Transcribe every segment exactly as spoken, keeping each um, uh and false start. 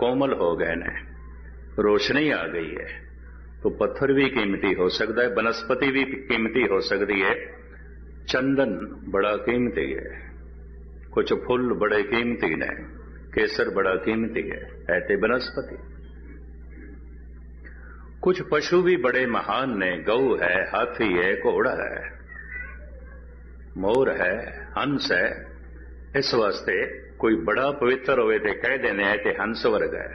कोमल हो गए ने, रोशनी आ गई है, तो पत्थर भी कीमती हो सकता है, बनस्पति भी कीमती हो सकती है। चंदन बड़ा कीमती है, कुछ फुल बड़े कीमती ने, केसर बड़ा कीमती है, है ते बनस्पति। कुछ पशु भी बड़े महान ने, गऊ है, हाथी है, घोड़ा है, मोर है, हंस है। इस वास्ते कोई बड़ा पवित्र होवे ते कह देने है ते हंस वर्ग है।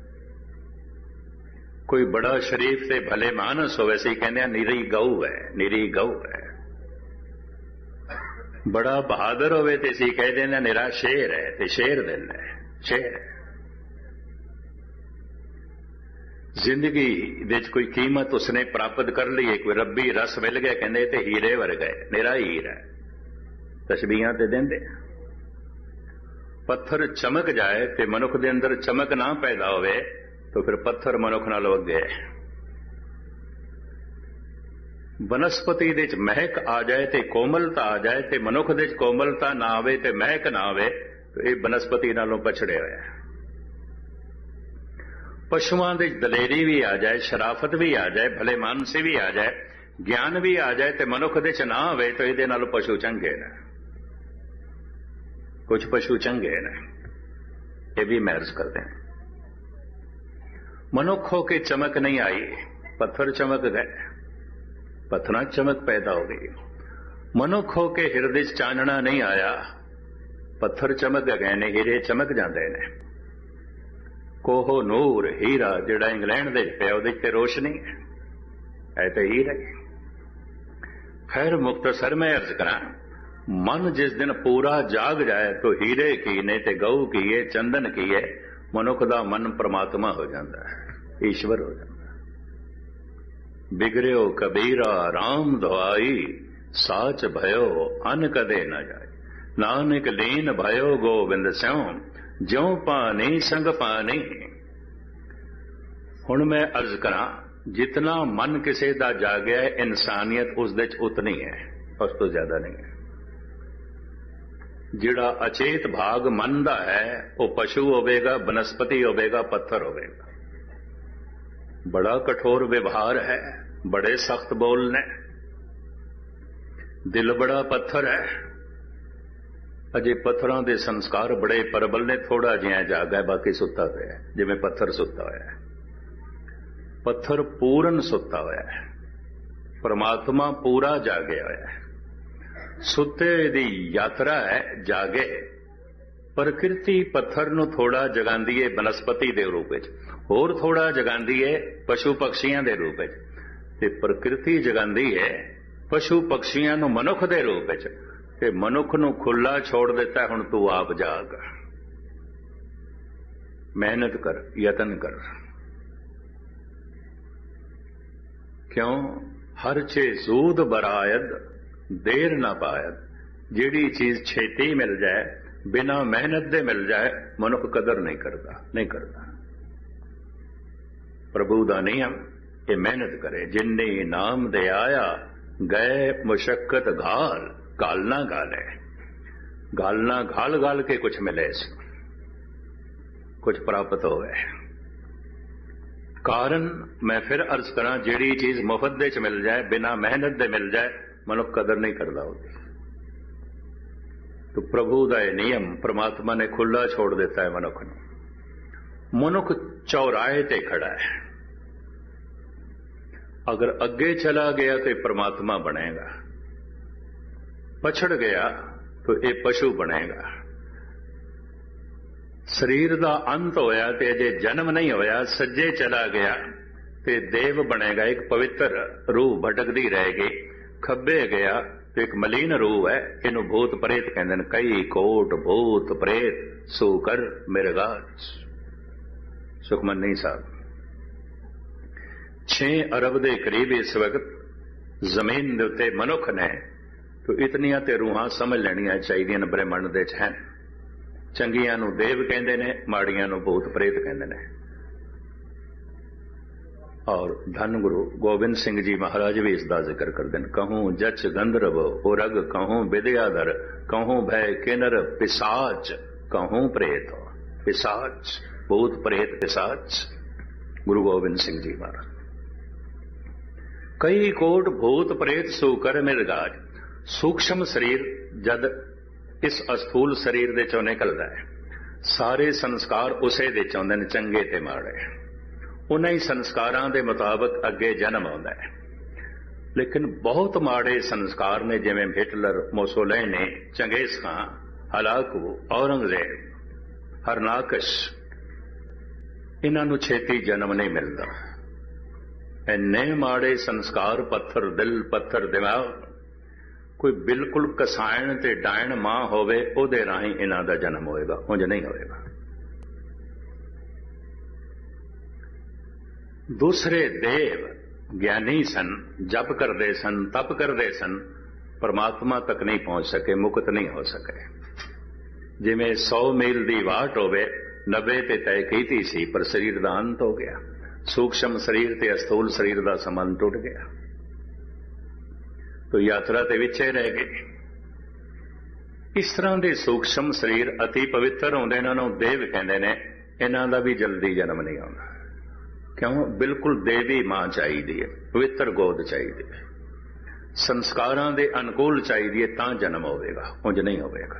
कोई बड़ा शरीफ ते भले मानस होवे सी कहने निरी गऊ है, निरी गऊ है। बड़ा बहादुर होवे ते सी कह देने निरा शेर है, ते शेर दिन है, शेर है। जिंदगी विच कोई कीमत उसने प्राप्त कर ली है, कोई रब्बी रस मिल गया कहने ते हीरे वर्ग है, निरा हीर है। तशबीहां ते देंदे। पत्थर चमक जाए ते मनुख दे अंदर चमक ना पैदा होवे तो फिर पत्थर मनुख नाल वगे। वनस्पति दे च महक आ जाए ते कोमलता आ जाए ते मनुख दे च कोमलता ना आवे ते महक ना आवे तो ये वनस्पति नालों पछड़े होया। पशुआं दे दलेरी भी आ जाए, शराफत भी आ जाए, भले मानसी भी आ जाए, ज्ञान भी आ जाए ते मनुख दे च ना आवे तो इहदे नालों पशु चंगे ने। कुछ पशु चंगे ने, ये भी महर्ज करते हैं। मनुख हो के चमक नहीं आई, पत्थर चमक गए, पत्थर चमक पैदा हो गई। मनुख हो के हिरदे चानना नहीं आया, पत्थर चमक गए ने, हीरे चमक जाते ने। कोहो नूर हीरा जिहड़ा इंग्लैंड दे पिया उहदे ते रोशनी है, है तो हीरा। खैर मुख्तसर में अर्ज करा, मन जिस दिन पूरा जाग जाए तो हीरे की ने ते गऊ की है, चंदन की है, मनुख दा मन परमात्मा हो जाता है, ईश्वर हो जाता है। बिगड़ो कबीरा राम दुआई, साच भयो अन कदे न जाए। नानक लीन भयो गोविंद स्यों, ज्यों पानी संग पानी। हुण मैं अर्ज करा, जितना मन किसी दा जागया है, इंसानियत उस दे च उतनी है, उस तो ज्यादा नहीं है। जिहड़ा अचेत भाग मन दा है वो पशु होवेगा, बनस्पति होवेगा, पत्थर होवेगा। बड़ा कठोर व्यवहार है, बड़े सख्त बोल ने, दिल बड़ा पत्थर है। अजे पत्थरों के संस्कार बड़े प्रबल ने, थोड़ा जिहा जागा है, बाकी सुता पिया, जिवें पत्थर सुता होया है। पत्थर पूर्ण सुता होया है, परमात्मा पूरा जागे होया है। सुते दी यात्रा है, जागे। प्रकृति पत्थर नूं थोड़ा जगांदी है बनस्पति दे रूप विच, होर थोड़ा जगांदी है पशु पक्षियां दे रूप विच, ते प्रकृति जगांदी है पशु पक्षियां नूं मनुख दे रूप विच, ते मनुख नूं खुला छोड़ दिता। हुण तू आप जाग, मेहनत कर, यतन कर। क्यों? हर चे सूद बरायद देर ना पायद। जिहड़ी चीज छेती मिल जाए, बिना मेहनत दे मिल जाए, मनुख कदर नहीं करता, नहीं करता। प्रभु दा नियम ये मेहनत करे। जिन्नी नाम दे आया गए मुशक्कत घाल, घालना घाले, घालना घाल घाल के कुछ मिले, कुछ प्राप्त होवे। कारण मैं फिर अर्ज करा, जिहड़ी चीज मुफ्त दे च मिल जाए, बिना मेहनत दे मिल जाए, मनुख कदर नहीं करता होगी। तो प्रभु का यह नियम परमात्मा ने खुला छोड़ देता है मनुख ने। मनुख चौराहे ते खड़ा है, अगर अगे चला गया तो परमात्मा बनेगा, पछड़ गया तो ये पशु बनेगा। शरीर का अंत होया ते अजे जन्म नहीं होया, सज्जे चला गया तो देव बनेगा, एक पवित्र रूह भटकती रहेगी। खब्बे गया तो एक मलीन रूह है, इनू भूत प्रेत कहते हैं। कई कोट भूत प्रेत सूकर मिर्गाज। सुखमनी साहब, छे अरब के करीब इस वक्त जमीन के उत्ते मनुख ने, तो इतनियां ते रूहां समझ लेनियां चाहिए ब्रह्मंड दे च हैं। चंगियां नू देव कहते हैं, माड़ियां नू भूत प्रेत कहते हैं। और धन गुरु गोबिंद सिंह जी महाराज भी इसका जिक्र करते हैं। कहूं जच गंधर्व उरग, कहूं विद्याधर, कहूं भय किन्नर पिशाच, कहूं प्रेत। पिशाच भूत प्रेत पिशाच गुरु गोबिंद सिंह जी महाराज। कई कोट भूत प्रेत सूकर मिर्गाज। सूक्ष्म शरीर जद इस अस्थूल शरीर दे चों निकलदा है, सारे संस्कार उसे दे चौंदे ने, चंगे ते माड़े। उन्हां ही संस्कारां दे मुताबक अगे जन्म आउंदा है। लेकिन बहुत माड़े संस्कार ने, जिवें हिटलर, मोसोलिनी, चंगेज खां, हलाकू, औरंगजेब, हरनाकश, इन्हां नूं छेती जन्म नहीं मिलदा। इन्ने माड़े संस्कार, पत्थर दिल, पत्थर दिमाग, कोई बिल्कुल कसायण ते डायण मां होवे, उहदे राहीं इन्हां दा जन्म होएगा, उंज नहीं होएगा। दूसरे देव ज्ञानी सन, जप करते सन, तप करते सन, परमात्मा तक नहीं पहुंच सके, मुक्त नहीं हो सके। जिवें सौ मील दी वाट होवे, नब्बे ते तय कीती सी, पर शरीर दा अंत हो गया। सूक्ष्म शरीर ते अस्थूल शरीर दा संबंध टुट गया, तो यात्रा ते विचे रह गई। इस तरह के सूक्ष्म शरीर अति पवित्र होंदे, इन्हां नूं देव कहंदे ने। इन्हां दा भी जल्दी जन्म नहीं आउंदा। क्यों? बिल्कुल देवी मां चाहिदी है, पवित्र गोद चाहिदी है, संस्कारां दे अनुकूल चाहिदी है, तां जन्म होवेगा, उंज नहीं होवेगा।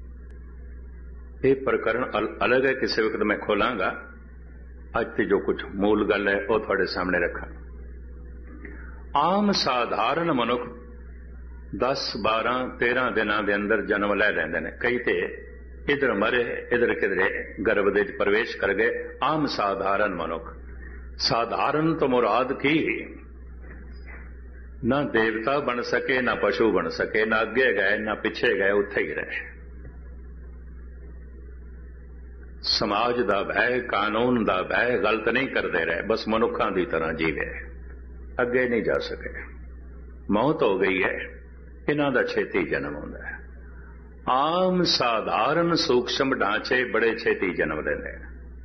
ये प्रकरण अलग है, किसी वक्त मैं खोलांगा। अज ते जो कुछ मूल गल है वह तुहाडे सामने रखा। आम साधारण मनुख दस बारह तेरह दिनों के अंदर जन्म लै लैंदे ने। कई ते इधर मरे, इधर किधरे गर्भ दे प्रवेश कर गए। आम साधारण मनुख। साधारण तो मुराद की, ना देवता बन सके, ना पशु बन सके, ना अगे गए ना पिछे गए, उत्थे ही रहे। समाज दा भय, कानून दा भय, गलत नहीं करते रहे, बस मनुखों की तरह जीवे, अगे नहीं जा सके। मौत हो गई है, इन्हां दा छेती जन्म होंदा है। आम साधारण सूक्ष्म ढांचे बड़े छेती जन्म लेंदे।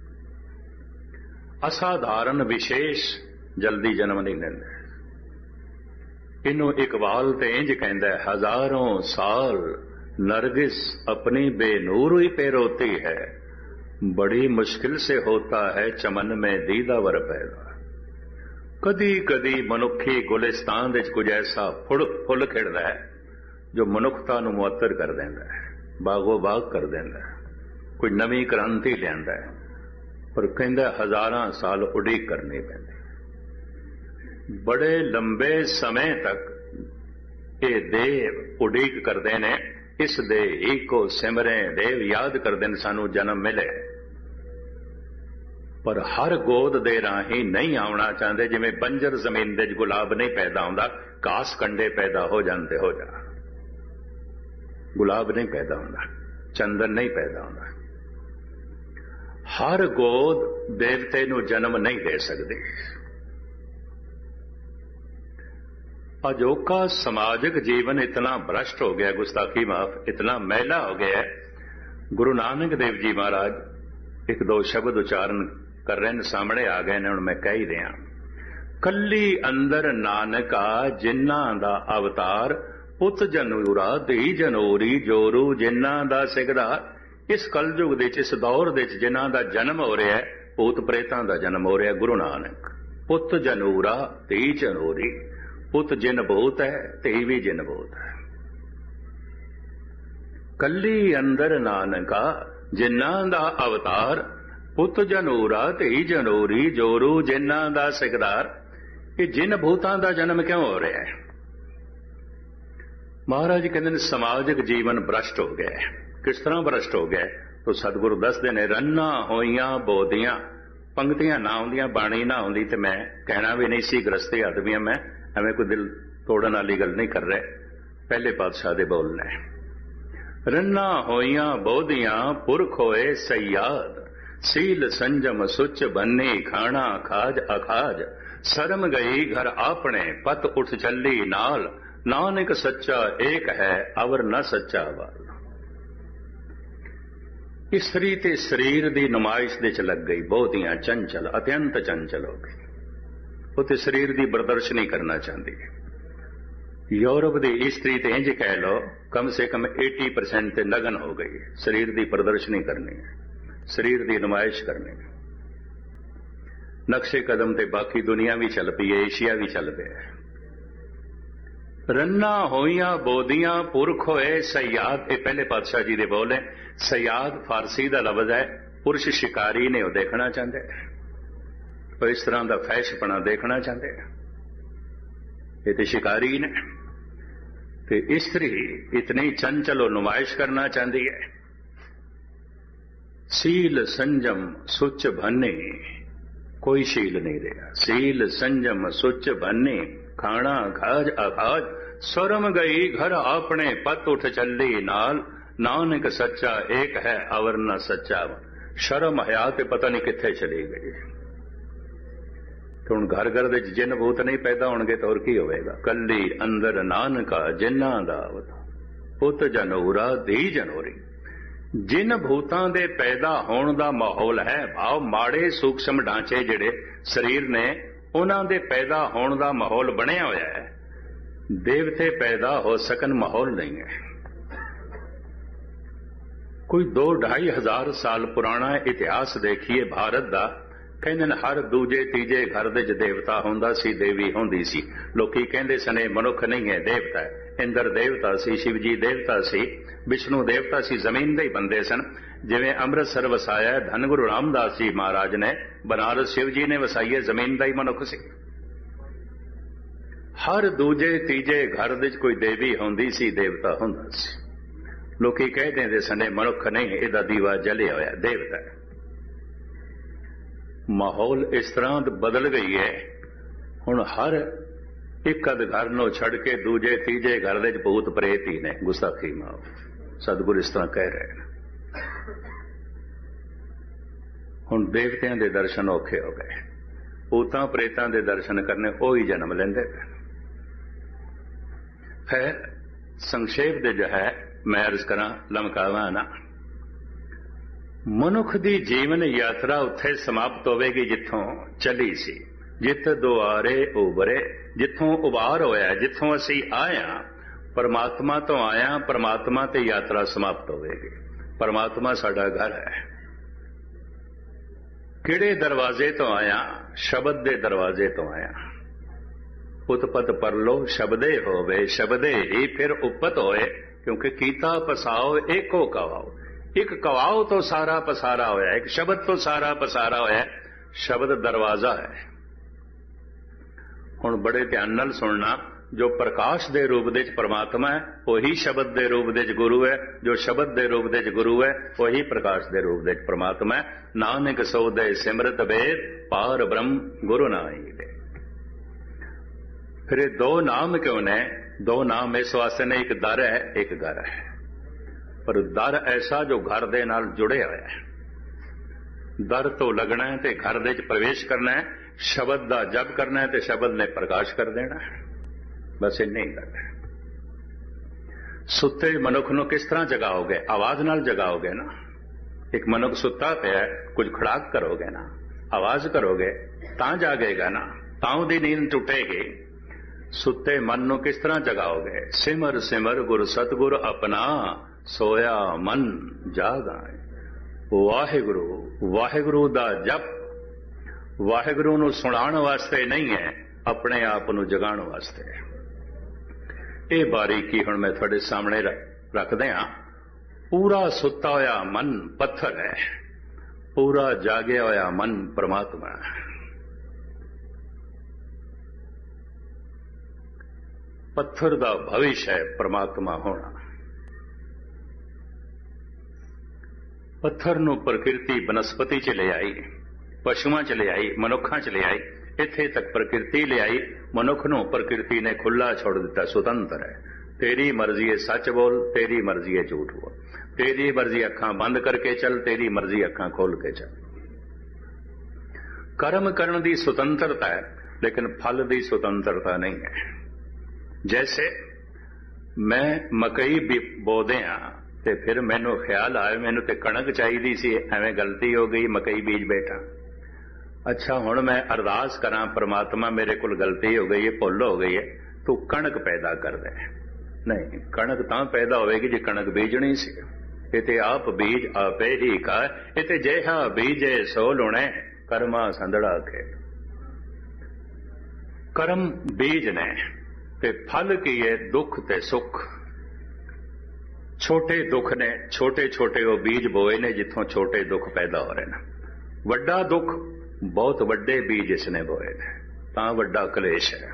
असाधारण विशेष जल्दी जन्म नहीं लेंदे। इनू इकबाल ते इंज कहंदा है, हजारों साल नरगिस अपनी बेनूर ही पे रोती है, बड़ी मुश्किल से होता है चमन में दीदावर पैदा। कदी कदी मनुखी गुलिस्तान दे कुछ ऐसा फुल फुल खिड़दा है जो मनुखता नूं मुअत्तर कर देंदा है, बागो बाग कर देंदा है, कोई नवी क्रांति लियांदा है। पर कहंदा हजारां साल उड़ीक करनी पैंदी। बड़े लंबे समय तक ये देव उड़ीक करते हैं, इस देही को सिमरें, देव याद करते हैं सानू जन्म मिले। पर हर गोद दे राही नहीं आना चाहते। जिवें बंजर जमीन दे गुलाब नहीं पैदा होंदा, घास कंडे पैदा हो जाते हो जा, गुलाब नहीं पैदा होंदा, चंदन नहीं पैदा होंदा। हर गोद देवते नू जन्म नहीं दे सकती। अजोका समाजिक जीवन इतना भ्रष्ट हो गया, गुस्ताखी माफ, इतना मैला हो गया है। गुरु नानक देव जी महाराज एक दो शब्द उच्चारण कर रहे हैं, सामने आ गए ने, मैं कह ही दिया। कली अंदर नानका जिन्ना दा अवतार, पुत जनूरा धी जनोरी जोरू जिन्ना दा सिकदार। इस कलयुग दे इस दौर दे जिन्ना दा जन्म हो रहा है, भूत प्रेतां दा जन्म हो रहा है। गुरु नानक पुत जनूरा धी जनोरी, पुत जिन भूत है, धी भी जिन भूत है। कली अंदर नानका जिन्ना दा अवतार, पुत जनूरा धी जनोरी जोरू जिन्ना दा सिकदार। ये जिन भूतां दा जन्म क्यों हो रहा है? महाराज कहते हैं समाजिक जीवन भ्रष्ट हो गया है। किस तरह भ्रष्ट हो गया? तो सतगुरु दसदे ने, रन्ना होइयां बोदियां, पंक्तियां ना आउंदियां, बाणी ना आउंदी, ते मैं कहना भी नहीं सी, गृहस्थी आदमी मैं एवं कोई दिल तोड़न वाली गल नहीं कर रहे, पहले पातशाह दे बोलने। रन्ना होइयां बोदियां पुरख होए सयाद, सील संजम सुच बन्नी खाना खाज अखाज। शर्म गई घर आपने पत उठ चली नाल, नानक सच्चा एक है अवर न सच्चा वाल। स्त्री ते शरीर की नुमाइश दे च लग गई, बहुतियां चंचल, अत्यंत चंचल हो गई। वो तो शरीर की प्रदर्शनी करना चाहती है। यूरोप की स्त्री तो इंज कह लो कम से कम अस्सी परसेंट ते लगन हो गई, शरीर की प्रदर्शनी करनी है। ਸਰੀਰ ਦੀ ਨੁਮਾਇਸ਼ ਕਰਨੀ। ਨਕਸ਼ੇ ਕਦਮ ਤੇ ਬਾਕੀ ਦੁਨੀਆ ਵੀ ਚੱਲ ਪਈ ਹੈ, ਏਸ਼ੀਆ ਵੀ ਚੱਲ ਪਿਆ। ਰੰਨਾ ਹੋਈਆਂ ਬੋਦੀਆਂ ਪੁਰਖ ਹੋਏ ਸਯਾਦ, ਇਹ ਪਹਿਲੇ ਪਾਤਸ਼ਾਹ ਜੀ ਦੇ ਬੋਲ ਹੈ। ਸਯਾਦ ਫਾਰਸੀ ਦਾ ਲਫ਼ਜ਼ ਹੈ, ਪੁਰਸ਼ ਸ਼ਿਕਾਰੀ ਨੇ, ਉਹ ਦੇਖਣਾ ਚਾਹੁੰਦੇ, ਉਹ ਇਸ ਤਰ੍ਹਾਂ ਦਾ ਫੈਸ਼ਪਣਾ ਦੇਖਣਾ ਚਾਹੁੰਦੇ। ਇਹ ਤੇ ਸ਼ਿਕਾਰੀ ਨੇ, ਤੇ ਇਸਤਰੀ ਇਤਨੀ ਚੰਚਲ ਉਹ ਨੁਮਾਇਸ਼ ਕਰਨਾ ਚਾਹੁੰਦੀ ਹੈ। ਸੀਲ ਸੰਜਮ ਸੁੱਚ भन्ने, कोई शील नहीं रहा। सील संजम सुच भन्ने, खाना खाज आखाज, स्वरम गई घर अपने पत उठ चली नाल, नानक सच्चा एक है अवर न सच्चा। शर्म हया ते पता नहीं किथे चली गई। तो हुण घर घर दे जिन भूत नहीं पैदा होणगे तो होर की होवेगा। कली अंदर नानका जिन्ना दा पुत जनूरा धी जनोरी। जिन भूतां दे पैदा होण दा माहौल है, भाव माड़े सूक्ष्म ढांचे जिहड़े शरीर ने, उन्हां दे पैदा होण दा माहौल बनिया होया है। देवते पैदा हो सकन माहौल नहीं है। कोई दो ढाई हजार साल पुराना इतिहास देखिए भारत दा, कहंदे ने हर दूजे तीजे घर दे देवता हुंदा सी, देवी हुंदी सी। लोकी कहंदे सने मनुख नहीं है, देवता है। इंद्र देवता सी, शिवजी देवता सी, विष्णु देवता सी, जमीन दे ही बंदे सन। जिवें अमृतसर वसाया धन गुरु रामदास जी महाराज ने, बनारस शिव जी ने वसाई है, जमीन दा ही मनुख सी। हर दूजे तीजे घर दे कोई देवी हुंदी सी, देवता हुंदा सी। लोकी कह देंदे सने मनुख नहीं, इहदा दीवा जलिया होया, देवता है। माहौल इस तरह बदल गई है, हुण हर एक अद घर नूं छड़ के दूजे तीजे घर दे भूत प्रेत ही ने। गुस्ताखी माफ, सतगुरु इस तरह कह रहे हैं। हुण देवतियां दे दर्शन औखे हो गए, भूतां प्रेतां दे दर्शन करने ओ ही जन्म लेंदे। फिर संक्षेप दे जो है मैं अर्ज करा, लमकावा ना। मनुख दी जीवन यात्रा उत्थे समाप्त होवेगी जिथों चली सी। जित दुआरे उबरे, जिथों उबार होया, जिथों असी आया, परमात्मा तो आया, परमात्मा ते यात्रा समाप्त होवेगी। परमात्मा साडा घर है। किहड़े दरवाजे तो आया? शब्द दे दरवाजे तो आया। उत्पत परलो शब्दे होवे, शब्दे ही फिर उपत होए, क्योंकि कीता पसाओ एको कवाओ। एक कवाओ तो सारा पसारा होया, एक शब्द तो सारा पसारा होया। शब्द दरवाजा है। हुण बड़े ध्यान नाल सुनना, जो प्रकाश दे रूप दे परमात्मा है, वही शब्द दे रूप दे गुरु है। जो शब्द दे रूप दे गुरु है, वही प्रकाश दे रूप दे परमात्मा है। नानक सो दे सिमरत भेद, पार ब्रह्म गुरु नाई दे। फिर दो नाम क्यों ने? दो नाम इस वास्ते ने, एक दर है, एक घर है। पर दर ऐसा जो घर दे नाल जुड़े होया है। दर तो लगना है ते घर दे प्रवेश करना है। शब्द दा जप करना है ते शब्द ने प्रकाश कर देना है। बस इन्ना ही करना है। सुते मनुख नूं किस तरह जगाओगे? आवाज नाल जगाओगे ना। एक मनुख सुता पिया, कुछ खड़ाक करोगे ना, आवाज करोगे तां जागेगा ना, तां दी नींद टुटेगी। सुते मन नूं किस तरह जगाओगे? सिमर सिमर गुर सतगुर अपना, सोया मन जागाए। वाहिगुरु वाहिगुरु दा जप वाहिगुरु नूं सुणाण वास्ते नहीं है, अपने आप नूं जगाण वास्ते है। ये बारीकी हुण मैं तुहाडे सामने रख दियां। पूरा सुता होया मन पत्थर है, पूरा जागया होया मन परमात्मा है। पत्थर दा भविष्य है परमात्मा होना। पत्थर नूं प्रकृति बनस्पति च ले आई, पशुआं च ले आई, मनुखां च ले आई। इत्थे तक प्रकृति ले आई, मनुख नूं प्रकृति ने खुला छोड़ दिता, स्वतंत्र है। तेरी मर्जी है सच बोल, तेरी मर्जी है झूठ बोल, तेरी मर्जी अखां बंद करके चल, तेरी मर्जी अखां खोल के चल। कर्म करने की स्वतंत्रता है, लेकिन फल की स्वतंत्रता नहीं है। जैसे मैं मकई भी बो दिया ते फिर मैनू ख्याल आया मैनू ते कणक चाहिए सी, एवें गलती हो गई, मकई बीज बैठा। अच्छा हुण मैं अरदास करा, परमात्मा मेरे कोल गलती हो गई है, भुल हो गई है, तू कणक पैदा कर दे। नहीं, कणक तां पैदा होएगी जे कणक बीजनी सी। इते आप बीज आपे ही का, इते जेहा बीजे सो लुणे, कर्मा संदड़ा के। कर्म बीज ने ते फल की है दुख ते सुख। छोटे दुख ने, छोटे छोटे वो बीज बोए ने जिथों छोटे दुख पैदा हो रहे हैं। वड्डा दुख बहुत वड्डे बीज इसने बोए ने, तां वड्डा कलेश है।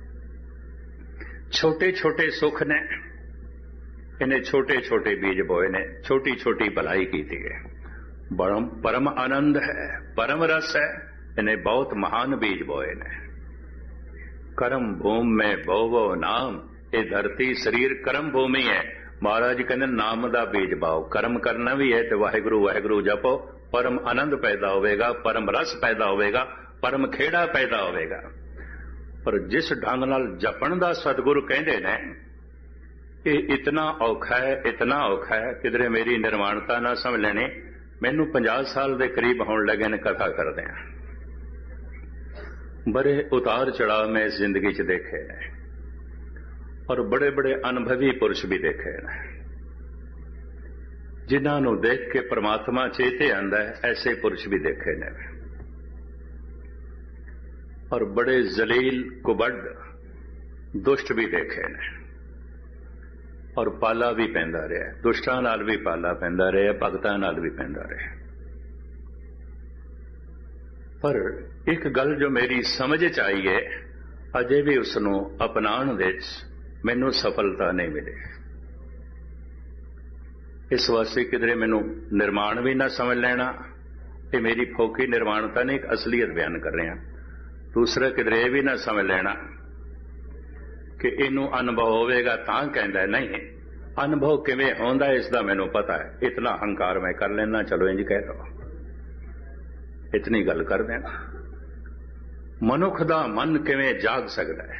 छोटे छोटे सुख ने, इन्हें छोटे छोटे बीज बोए ने, छोटी छोटी भलाई की थी है। परम परम आनंद है, परम रस है, इन्हें बहुत महान बीज बोए ने। कर्म भूमि में बोवो नाम, ये धरती शरीर कर्म भूमि है। महाराज कहते नाम दा बीज बाओ, कर्म करना भी है तो वाहिगुरु वाहिगुरु जपो, परम आनंद पैदा होगा, परम रस पैदा होगा, परम खेड़ा पैदा होगा। पर जिस ढंग नाल जपण दा सतगुरु कहते ने ये इतना औखा है, इतना औखा है, किधरे मेरी निर्माणता ना समझ लेनी। मैनू पचास साल के करीब होने लगे ने कथा करदे हैं। बड़े उतार चढ़ाव में इस जिंदगी च देखे ने, और बड़े बड़े अनुभवी पुरुष भी देखे ने, जिन्होंने देख के परमात्मा चेते आंदा है, ऐसे पुरुष भी देखे ने। और बड़े जलील कुबड़ दुष्ट भी देखे ने, और पाला भी पैंदा रहा, दुष्टां नाल भी पाला पैंदा रहा, भगतां नाल भी पैंदा रहा। पर एक गल जो मेरी समझ च आई है, अजे भी उसनूं अपनाउण विच मैनूं सफलता नहीं मिली। इस वास्ते किधरे मैनूं निर्माण भी ना समझ लेना, ये मेरी फोकी निर्माणता ने एक असलीयत बयान कर रहे हैं। दूसरा किधरे ये भी ना समझ लेना कि इनू अनुभव होवेगा तां कहंदा है, नहीं अनुभव किवें होंदा इसदा मैनू पता है, इतना हंकार मैं कर लेना, चलो इंज कह दो, इतनी गल कर देना। मनुख दा मन किवें जाग सकदा है,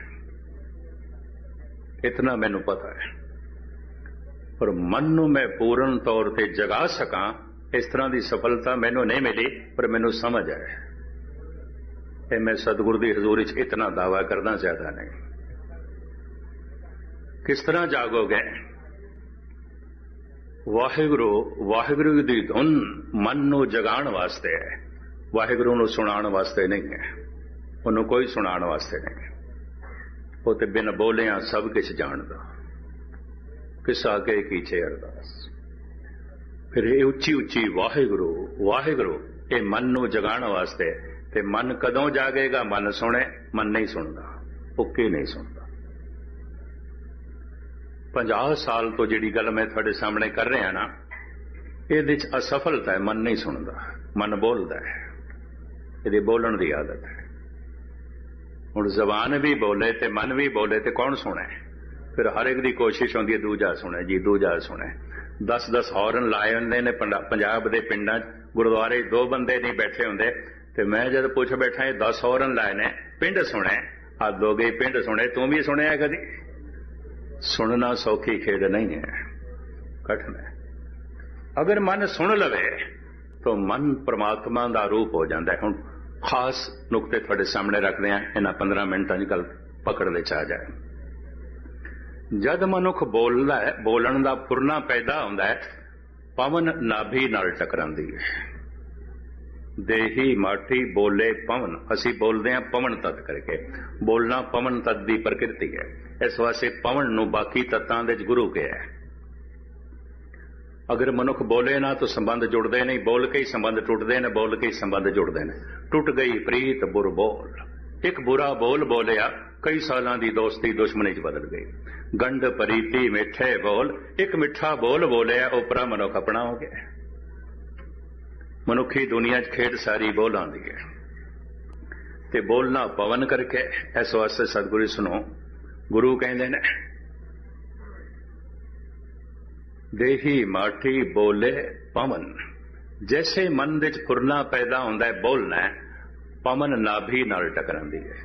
इतना मैनू पता है। पर मन नू मैं पूर्ण तौर पर जगा सकां, इस तरह की सफलता मैनू नहीं मिली, पर मैनू समझ है। ये मैं सतगुरु की हजूरी च इतना दावा करना ज्यादा नहीं। किस तरह जागोगे? वाहिगुरु वाहिगुरु की धुन मन नू जगाण वास्ते है, वाहिगुरु नू सुनाण वास्ते नहीं है। उन्होंने कोई सुनाण वास्ते नहीं, वो तो बिन बोलिया सब कुछ जानदा, किस आगे कीचे अरदास। फिर ये उच्ची उच्ची वाहिगुरु वाहिगुरु ये मन नू जगाण वास्ते। ते मन कदों जागेगा? मन सुने, मन नहीं सुनता, उक्की नहीं सुनता। पंजाह साल तो जिहड़ी गल मैं तुहाडे सामने कर रहा ना, इहदे च असफलता है। मन नहीं सुनता, मन बोलता है, इहदी बोलण दी आदत है। हुण जबान भी बोले ते मन भी बोले ते कौन सुने? फिर हर एक दी कोशिश होंदी है दूजा सुने जी, दूजा सुने। दस दस हॉर्न लाए हुंदे ने पंजाब दे पिंडां च, गुरुद्वारे दो बंदे नहीं बैठे हुंदे, ते मैं जद पूछ बैठा ये दस हॉर्न लाए ने, पिंड सुने, आ दो गई पिंड सुने, तू भी सुने कदी? सुनना सौखी खेद नहीं है, कठिन है। अगर मन सुन लवे तो मन परमात्मा का रूप हो जाता है। हुण खास नुकते थोड़े सामने रखते हैं, इन्हां पंद्रह मिनटां च गल पकड़ दे च आ जाए। जद मनुख बोलदा है, बोलण दा फुरना पैदा हुंदा है, पवन नाभि नाल टकरांदी है। देही माठी बोले पवन, असी बोलते हैं पवन तत्त करके, बोलना पवन तत्त की प्रकृति है। इस वास्ते पवन नू बाकी तत्तां दे गुरु के है। अगर मनुख बोले ना तो संबंध जुड़ते नहीं, बोल के ही संबंध टुटते हैं, बोल के ही संबंध जुड़ते हैं। टुट गई प्रीत बुर बोल, एक बुरा बोल बोलिया, कई सालों की दोस्ती दुश्मनी च बदल गई। गंढ परीती मिठे बोल, एक मिठा बोल बोलिया, उपरा मनुख अपना हो गया। मनुखी दुनिया च खेड सारी बोलां दी है, ते बोलना पवन करके। इस वास्ते सतगुरु सुनो, गुरु कहते ने देही माठी बोले पवन। जैसे मन विच फुरना पैदा होंदा है, बोलना है, पवन नाभि नाल टकरांदी है।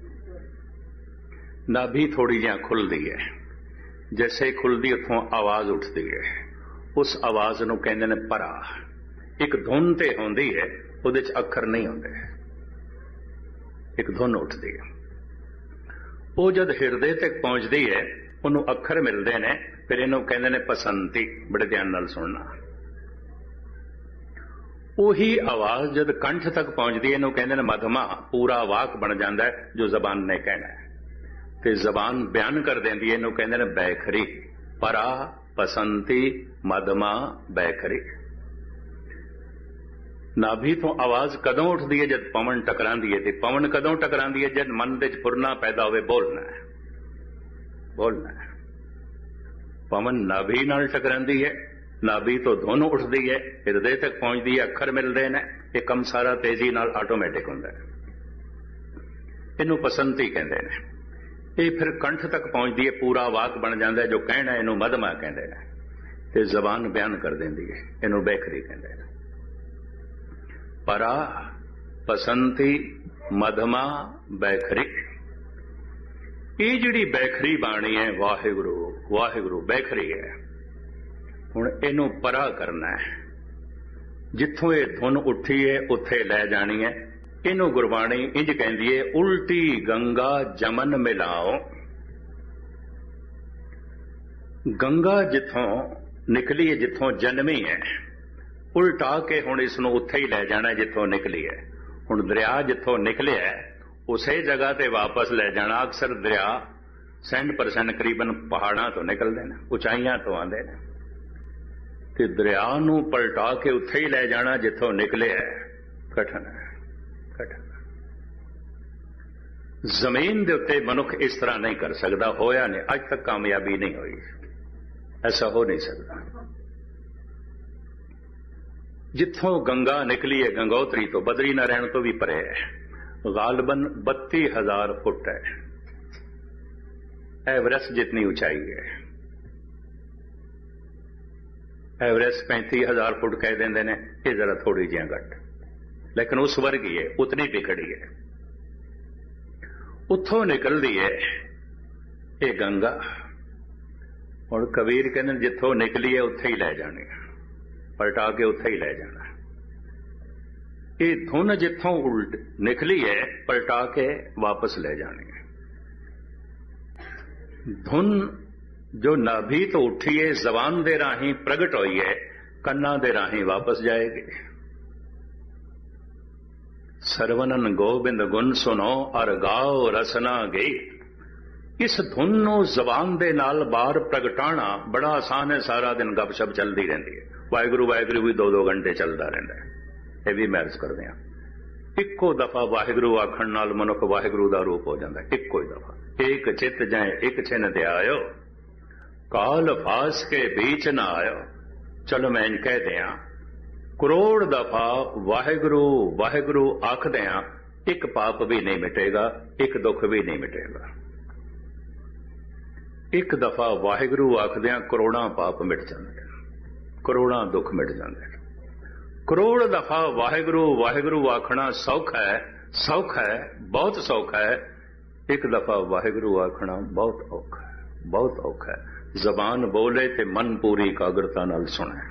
नाभि थोड़ी जिहा खुलदी है, जैसे खुलदी उथों आवाज उठती है। उस आवाज नूं कहंदे ने परा। एक धुन ते होंदी है, उहदे च अखर नहीं होंदे, एक धुन उठती है। वो जद हिरदे तक पहुंचती है, ਉਹਨੂੰ ਅੱਖਰ ਮਿਲਦੇ ਨੇ, ਫਿਰ ਇਹਨੂੰ ਕਹਿੰਦੇ ਨੇ ਪਸੰਤੀ। ਬੜੇ ਧਿਆਨ ਨਾਲ ਸੁਣਨਾ। ਉਹੀ ਆਵਾਜ਼ ਜਦ ਕੰਠ ਤੱਕ ਪਹੁੰਚਦੀ ਹੈ ਇਹਨੂੰ ਕਹਿੰਦੇ ਨੇ ਮਧਮਾ। ਪੂਰਾ ਵਾਕ ਬਣ ਜਾਂਦਾ ਹੈ ਜੋ ਜ਼ਬਾਨ ਨੇ ਕਹਿਣਾ ਹੈ, ਤੇ ਜ਼ਬਾਨ ਬਿਆਨ ਕਰ ਦਿੰਦੀ ਹੈ, ਇਹਨੂੰ ਕਹਿੰਦੇ ਨੇ ਬੈਖਰੀ। ਪਰਾ, ਪਸੰਤੀ, ਮਧਮਾ, ਬੈਖਰੀ। ਨਾਭੀ ਤੋਂ ਆਵਾਜ਼ ਕਦੋਂ ਉੱਠਦੀ ਹੈ? ਜਦ ਪਵਨ ਟਕਰਾਂਦੀ ਹੈ। ਤੇ ਪਵਨ ਕਦੋਂ ਟਕਰਾਂਦੀ ਹੈ? ਜਦ ਮਨ ਦੇ ਵਿੱਚ ਫੁਰਨਾ ਪੈਦਾ ਹੋਵੇ, ਬੋਲਣਾ ਹੈ, ਬੋਲਣਾ ਹੈ। ਪਵਨ ਨਾਭੀ ਨਾਲ ਟਕਰਾਂਦੀ ਹੈ, ਨਾਭੀ ਤੋਂ ਧੁਨ ਉੱਠਦੀ ਹੈ, ਹਿਰਦੇ ਤੱਕ ਪਹੁੰਚਦੀ ਹੈ, ਅੱਖਰ ਮਿਲਦੇ ਨੇ। ਇਹ ਕੰਮ ਸਾਰਾ ਤੇਜ਼ੀ ਨਾਲ ਆਟੋਮੈਟਿਕ ਹੁੰਦਾ ਹੈ। ਇਹਨੂੰ ਪਸੰਤੀ ਕਹਿੰਦੇ ਨੇ। ਇਹ ਫਿਰ ਕੰਠ ਤੱਕ ਪਹੁੰਚਦੀ ਹੈ, ਪੂਰਾ ਵਾਕ ਬਣ ਜਾਂਦਾ ਜੋ ਕਹਿਣਾ, ਇਹਨੂੰ ਮਧਮਾ ਕਹਿੰਦੇ ਨੇ। ਤੇ ਜ਼ਬਾਨ ਬਿਆਨ ਕਰ ਦਿੰਦੀ ਹੈ, ਇਹਨੂੰ ਬੈਖਰੀ ਕਹਿੰਦੇ ਨੇ। ਪਰਾ, ਪਸੰਤੀ, ਮਧਮਾ, ਬੈਖਰੀ। ਇਹ ਜਿਹੜੀ ਬੈਖਰੀ ਬਾਣੀ ਹੈ, ਵਾਹਿਗੁਰੂ ਵਾਹਿਗੁਰੂ ਬੈਖਰੀ ਹੈ। ਹੁਣ ਇਹਨੂੰ ਪਰਾ ਕਰਨਾ ਹੈ। ਜਿੱਥੋਂ ਇਹ ਧੁਨ ਉੱਠੀ ਹੈ ਉੱਥੇ ਲੈ ਜਾਣੀ ਹੈ। ਇਹਨੂੰ ਗੁਰਬਾਣੀ ਇੰਜ ਕਹਿੰਦੀ ਹੈ, ਉਲਟੀ ਗੰਗਾ ਜਮਨ ਮਿਲਾਓ। ਗੰਗਾ ਜਿੱਥੋਂ ਨਿਕਲੀ ਹੈ, ਜਿੱਥੋਂ ਜਨਮੀ ਹੈ, ਉਲਟਾ ਕੇ ਹੁਣ ਇਸ ਨੂੰ ਉੱਥੇ ਹੀ ਲੈ ਜਾਣਾ ਜਿੱਥੋਂ ਨਿਕਲੀ ਹੈ। ਹੁਣ ਦਰਿਆ ਜਿੱਥੋਂ ਨਿਕਲਿਆ ਉਸੇ ਜਗ੍ਹਾ ਤੇ ਵਾਪਸ ਲੈ ਜਾਣਾ। ਅਕਸਰ ਦਰਿਆ ਸੈਂਡ ਪਰਸੈਂਟ ਕਰੀਬਨ ਪਹਾੜਾਂ ਤੋਂ ਨਿਕਲਦੇ ਨੇ, ਉਚਾਈਆਂ ਤੋਂ ਆਉਂਦੇ ਨੇ, ਤੇ ਦਰਿਆ ਨੂੰ ਪਲਟਾ ਕੇ ਉੱਥੇ ਹੀ ਲੈ ਜਾਣਾ ਜਿੱਥੋਂ ਨਿਕਲਿਆ ਕਠਨ ਹੈ, ਕਠਨ। ਜ਼ਮੀਨ ਦੇ ਉੱਤੇ ਮਨੁੱਖ ਇਸ ਤਰ੍ਹਾਂ ਨਹੀਂ ਕਰ ਸਕਦਾ, ਹੋਇਆ ਨਹੀਂ ਅੱਜ ਤੱਕ, ਕਾਮਯਾਬੀ ਨਹੀਂ ਹੋਈ, ਐਸਾ ਹੋ ਨਹੀਂ ਸਕਦਾ। ਜਿੱਥੋਂ ਗੰਗਾ ਨਿਕਲੀ ਹੈ, ਗੰਗੋਤਰੀ ਤੋਂ, ਬਦਰੀ ਨਾਰਾਇਣ ਤੋਂ ਵੀ ਪਰੇ ਹੈ, ਗਾਲਬਨ ਬੱਤੀ ਹਜ਼ਾਰ ਫੁੱਟ ਹੈ। एवरेस्ट जितनी ऊंचाई है, एवरेस्ट पैंती हजार फुट कह देंगे ने, ये जरा थोड़ी जी घट, लेकिन उस वर्ग ही है, उतनी बिखड़ी है। उथों निकलती है ये गंगा। और कबीर कहते जिथों निकली है उत्थे ही लै जानी, पलटा के उत्थे ही लै जाना। ये धुन जिथों उल्ट निकली है पलटा के वापस ले जानी है। धुन जो नाभि तो उठी है, जबान दे राही प्रगट हुई है, कन्ना दे राही वापस जाएगी। सरवनन गोबिंद गुण सुनो अर गाओ रसना गई। इस धुन नूं जबान दे नाल बाहर प्रगटाना बड़ा आसान है। सारा दिन गपशप चलती रहती है, वाहिगुरू वाहिगुरू भी दो दो घंटे चलता रहता है। यह भी मैरिज करते हैं। इक्को दफा वाहिगुरू आखण नाल मनुख वाहिगुरू दा रूप हो जाता है। इक्को ही दफा एक चित जाए एक छिन दे आयो, काल फास के बीच ना आयो। चलो मैं इन कह दिया, करोड़ दफा वाहिगुरू वाहिगुरू आख दिया, एक पाप भी नहीं मिटेगा, एक दुख भी नहीं मिटेगा। एक दफा वाहिगुरू आखदिया करोड़ा पाप मिट जाते, करोड़ा दुख मिट जाते। करोड़ दफा वाहिगुरू वाहिगुरू आखना सौखा है, सौखा है, बहुत सौखा है। एक दफा वाहिगुरू आखना बहुत औखा है, बहुत औखा है। जबान बोले ते मन पूरी एकाग्रता नाल सुने,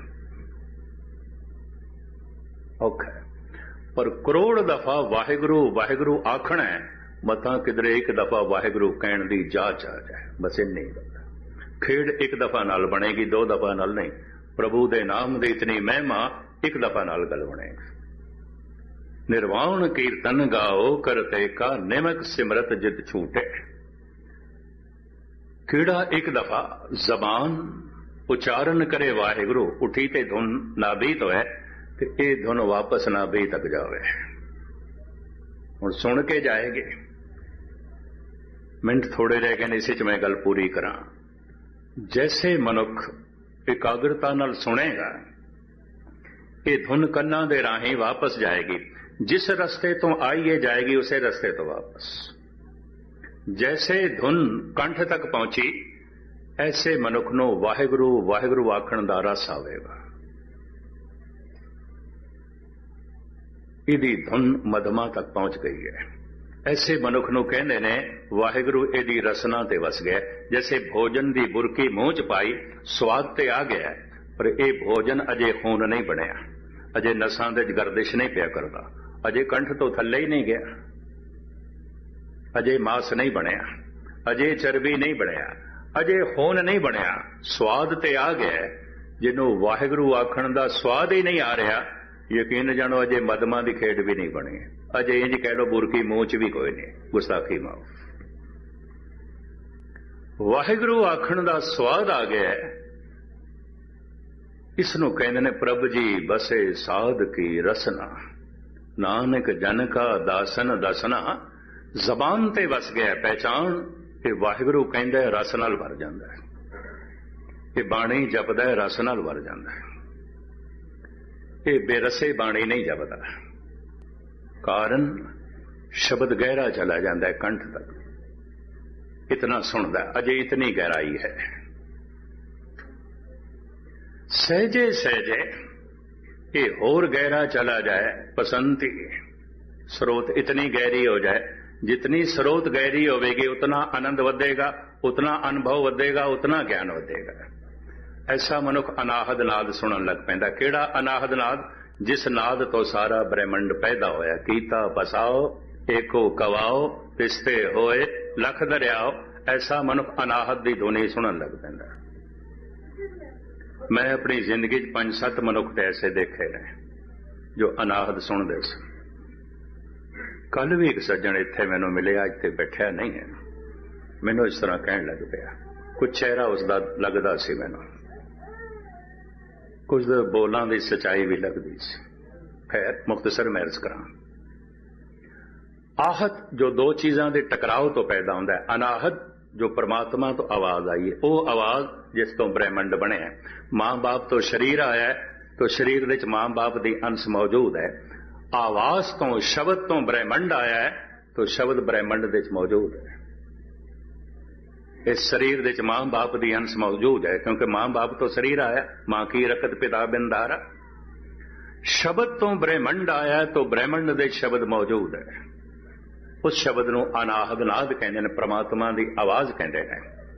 औखा है। पर करोड़ दफा वाहिगुरू वाहिगुरू आखना है, मता किधरे एक दफा वाहिगुरू कहण दी जाच आ जाए, बस इन्नी गल। खेड एक दफा नाल बनेगी, दो दफा नाल नहीं। प्रभु दे नाम दी इतनी महिमा एक दफा नाल गल बनेगी। निर्वाण कीर्तन गाओ करते का निमक सिमरत जित छूटे। कीड़ा एक दफा जबान उच्चारण करे वाहिगुरू, उठी ते धुन नाभि तो है, ते ये धुन वापस नाभि तक जावे। हुण सुन के जाएगी। मिनट थोड़े रह गए, इसी च मैं गल पूरी करा। जैसे मनुख एकाग्रता नाल सुनेगा, ये धुन कन्ना दे राही वापस जाएगी। जिस रस्ते तो आई है जाएगी उसे रस्ते तो वापस। जैसे धुन कंठ तक पहुंची, ऐसे मनुख नो वाहिगुरू वाहिगुरू आखण दा रस आवेगा। इदी धुन मधमा तक पहुंच गई है। ऐसे मनुख नु कहंदे ने वाहिगुरू इदी रसना ते वस गया। जैसे भोजन दी बुरकी मूंह च पाई, स्वाद ते आ गया, पर यह भोजन अजे खून नहीं बनया, अजे नसां दे गर्दिश नहीं पिया करदा, अजे कंठ तो थल्ले ही नहीं गया, अजे मांस नहीं बनया, अजे चर्बी नहीं बनया, ਅਜੇ ਹੋਣ ਨਹੀਂ ਬਣਿਆ, ਸਵਾਦ ਤੇ ਆ ਗਿਆ, ਜਿਹਨੂੰ ਵਾਹਿਗੁਰੂ ਆਖਣ ਦਾ ਸਵਾਦ ਹੀ ਨਹੀਂ ਆ ਰਿਹਾ, ਯਕੀਨ ਜਾਣੋ ਅਜੇ ਮਦਮਾਂ ਦੀ ਖੇਡ ਵੀ ਨਹੀਂ ਬਣੀ। ਅਜੇ ਇੰਜ ਕਹਿ ਲਓ ਬੁਰਕੀ ਮੂੰਹ 'ਚ ਵੀ ਕੋਈ ਨਹੀਂ, ਗੁਸਤਾਖੀ ਮਾਓ। ਵਾਹਿਗੁਰੂ ਆਖਣ ਦਾ ਸਵਾਦ ਆ ਗਿਆ, ਇਸ ਨੂੰ ਕਹਿੰਦੇ ਨੇ ਪ੍ਰਭ ਜੀ ਬਸੇ ਸਾਧ ਕੀ ਰਸਨਾ, ਨਾਨਕ ਜਨ ਕਾ ਦਾਸਨ ਦਸਨਾ। ਜ਼ਬਾਨ ਤੇ ਵਸ ਗਿਆ ਪਹਿਚਾਨ ਕਿ ਵਾਹਿਗੁਰੂ ਕਹਿੰਦਾ ਰਸ ਨਾਲ ਭਰ ਜਾਂਦਾ ਹੈ, ਇਹ ਬਾਣੀ ਜਪਦਾ ਹੈ ਰਸ ਨਾਲ ਭਰ ਜਾਂਦਾ ਹੈ, ਇਹ ਬੇਰਸੇ ਬਾਣੀ ਨਹੀਂ ਜਪਦਾ। ਕਾਰਨ ਸ਼ਬਦ ਗਹਿਰਾ ਚਲਾ ਜਾਂਦਾ ਹੈ ਕੰਠ ਤੱਕ, ਇਤਨਾ ਸੁਣਦਾ, ਅਜੇ ਇਤਨੀ ਗਹਿਰਾਈ ਹੈ। ਸਹਿਜੇ ਸਹਿਜੇ ਇਹ ਹੋਰ ਗਹਿਰਾ ਚਲਾ ਜਾਏ, ਪਸੰਤੀ स्रोत इतनी गहरी हो जाए, जितनी स्रोत गहरी होगी उतना आनंद ਵਧੇਗਾ, उतना अनुभव ਵਧੇਗਾ, उतना ज्ञान ਵਧੇਗਾ। ऐसा मनुख अनाहद नाद सुनन लग पैंदा। किहड़ा अनाहद नाद? जिस नाद तो सारा ब्रह्मंड पैदा होया। कीता बसाओ एको कवाओ तिसते होए लख दरियाओ। ऐसा मनुख अनाहद की धुनी सुनन लग पैंदा। मैं अपनी जिंदगी च पंज सत्त मनुख ऐसे देखे ने जो अनाहद सुनते सन। कल भी एक सज्जन इत्थे मैनू मिले, अज ते बैठा नहीं है, मैनू इस तरह कहन लग पिया। कुछ चेहरा उसका लगता सी मैनू, कुछ बोलों की सच्चाई भी लगती सी। खैर मुख्तसर मैं अर्ज करा, आहत जो दो चीज़ों के टकराव तो पैदा होता है। अनाहत जो परमात्मा तो आवाज आई है, वो आवाज जिस तो ब्रह्मंड बने। मां बाप तो शरीर आया है, तो शरीर विच मां बाप की अंश मौजूद है। आवाज तो शब्द तो ब्रह्मंड आया है, तो शब्द ब्रह्मंड विच मौजूद है। इस शरीर विच मां बाप की अंश मौजूद है, क्योंकि मां बाप तो शरीर आया, मां की रकत पिता बिंदारा। शब्द तो ब्रह्मंड आया है, तो ब्रह्मंड दे शब्द मौजूद है। उस शब्द नूं अनाहद नाद कहते हैं, परमात्मा की आवाज कहते हैं।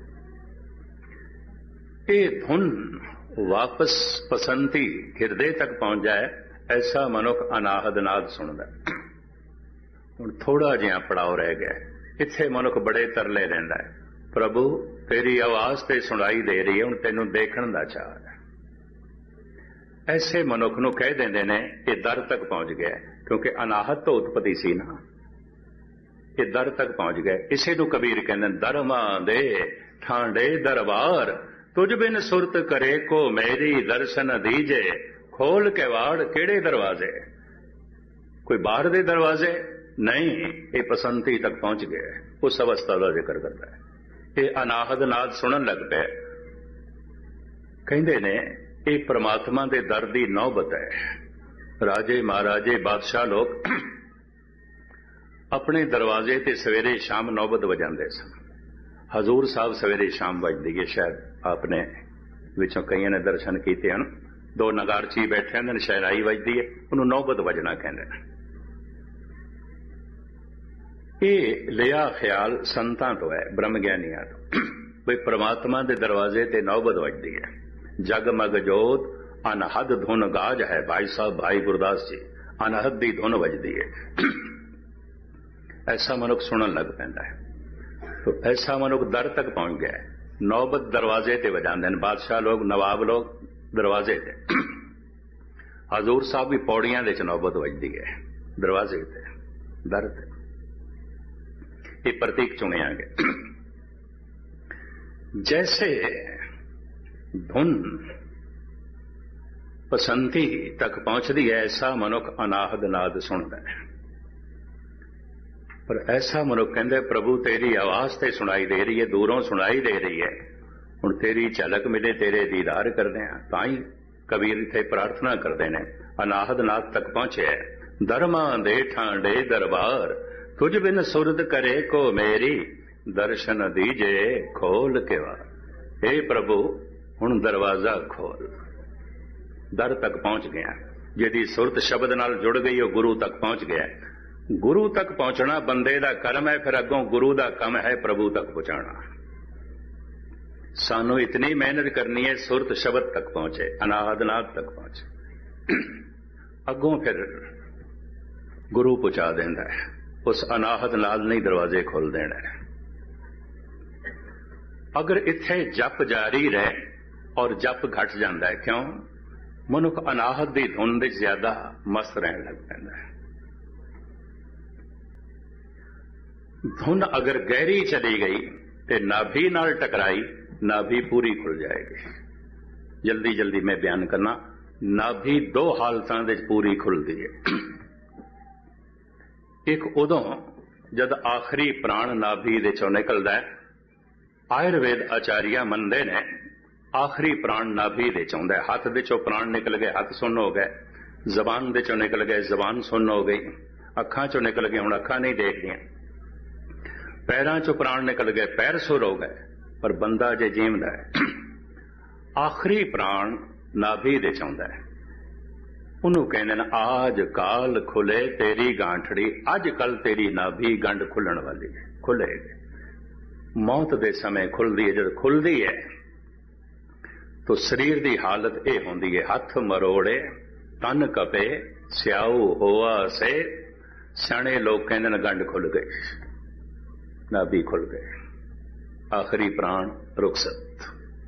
ये धुन वापस पसंती हिरदे तक पहुंच जाए, ऐसा मनुख अनाहद नाद सुनदा। हुण थोड़ा जिहा पड़ाव रह गया, इत्थे मनुख बड़े तरले रहिंदा है, प्रभु तेरी आवाज ते सुनाई दे रही है, हुण तैनूं देखण दा चाह है। ऐसे मनुख नूं कह देंदे ने ये दर तक पहुंच गया, क्योंकि अनाहत तो उत्पत्ति सी ना, ये दर तक पहुंच गए। इसे तो कबीर कहते दरमा दे ठांडे दरबार, तुझ बिन सुरत करे को मेरी दर्शन दीजे। खोल के वाड़ केड़े दरवाजे? कोई बाहर दे दरवाजे नहीं, ये पसंती तक पहुंच गए। उस अवस्था का जिक्र करता है। ये अनाहद नाद सुनन लग पे, कहते ने ये परमात्मा के दर की नौबत है। राजे महाराजे बादशाह लोग अपने दरवाजे ते सवेरे शाम नौबत वजांदे सन। हजूर साहब सवेरे शाम बजदी है, शायद आपने विचों कई ने दर्शन किए हैं। दो नगारची बैठे हैं, शहराई बजदी है, उन्होंने नौबत वजना कहते हैं। ये लिया ख्याल संतां तो है, ब्रह्म ज्ञानियां तो, भाई परमात्मा के दरवाजे ते नौबत वजदी है। जगमग जोत अनहद धुन गाज है। भाई साहब भाई गुरदास जी, अनहद की धुन वजदी है। ऐसा मनुख सुनन लग पैंदा है। तो ऐसा मनुख दर तक पहुंच गया है। नौबत दरवाजे ते वजांदे ने बादशाह लोग, नवाब लोग दरवाजे ते। हजूर साहब भी पौड़ियां दे च नौबत वजदी है, दरवाजे ते, दर ते। ये प्रतीक चुनिया गया। जैसे धुन पसंती तक पहुंचती है, ऐसा मनुख अनाहद नाद सुनता है। पर ऐसा मनुख कहते प्रभु तेरी आवाज ते सुनाई दे रही है, दूरों सुनाई दे रही है, हुण तेरी झलक मिले, तेरे दीदार करते हैं। ताई कबीर इत्थे प्रार्थना करते हैं, अनाहद नाद तक पहुंचे। दरमा दे ठांडे दरबार, तुझ बिन सुरद करे को मेरी, दर्शन दीजे खोल के वार। हे प्रभु हुण दरवाजा खोल। दर तक पहुंच गया। जिहदी सुरत शब्द नाल जुड़ गई, वो गुरु तक पहुंच गया। गुरु तक पहुंचना बंदे दा कर्म है, फिर अगों गुरु दा कम है प्रभु तक पहुंचाना। सानू इतनी मेहनत करनी है, सुरत शब्द तक पहुंचे, अनाहद नाद तक पहुंचे, अगों फिर गुरु पहुंचा देंदा है। उस अनाहद नाद नहीं दरवाजे खोल देना है। अगर इत्थे जप जारी रहे और जप घट जाता है, क्यों? मनुख अनाहत की धुन दे ज्यादा मस्त रहन लग पैंदा है। धुन अगर गहरी चली गई तो नाभि नाल टकराई, नाभि पूरी खुल जाएगी। जल्दी जल्दी मैं बयान करना, नाभि दो हालतां दे पूरी खुलती है। एक उदों जद आखिरी प्राण नाभि दे चों निकलदा है, आयुर्वेद आचार्य मनदे ने आखिरी प्राण नाभि दे चौंदा है। हाथ दे चों प्राण निकल गए, हाथ सुन्न हो गए, जबान दे चों निकल गए, जबान सुन्न हो गई, अखां चों निकल गए, हुण अखां नहीं देखदियां, पैरां चों प्राण निकल गए, पैर सुर हो गए, पर बंदा जे जीवदा है आखिरी प्राण नाभि दे चौंदा है। उन्होंने कहते हैं आज काल खुले तेरी गांठड़ी, अज कल तेरी नाभि गंढ खुलण वाली है, खुलेगी। मौत दे समय खुलदी है, जब खुलदी है तो शरीर की हालत यह होंदी है, हथ मरोड़े तन कपे स्याऊ होआ से। सियाणे लोग कहते हैं गंढ खुल गई, नाभि खुल गए, आखिरी प्राण रुखसत।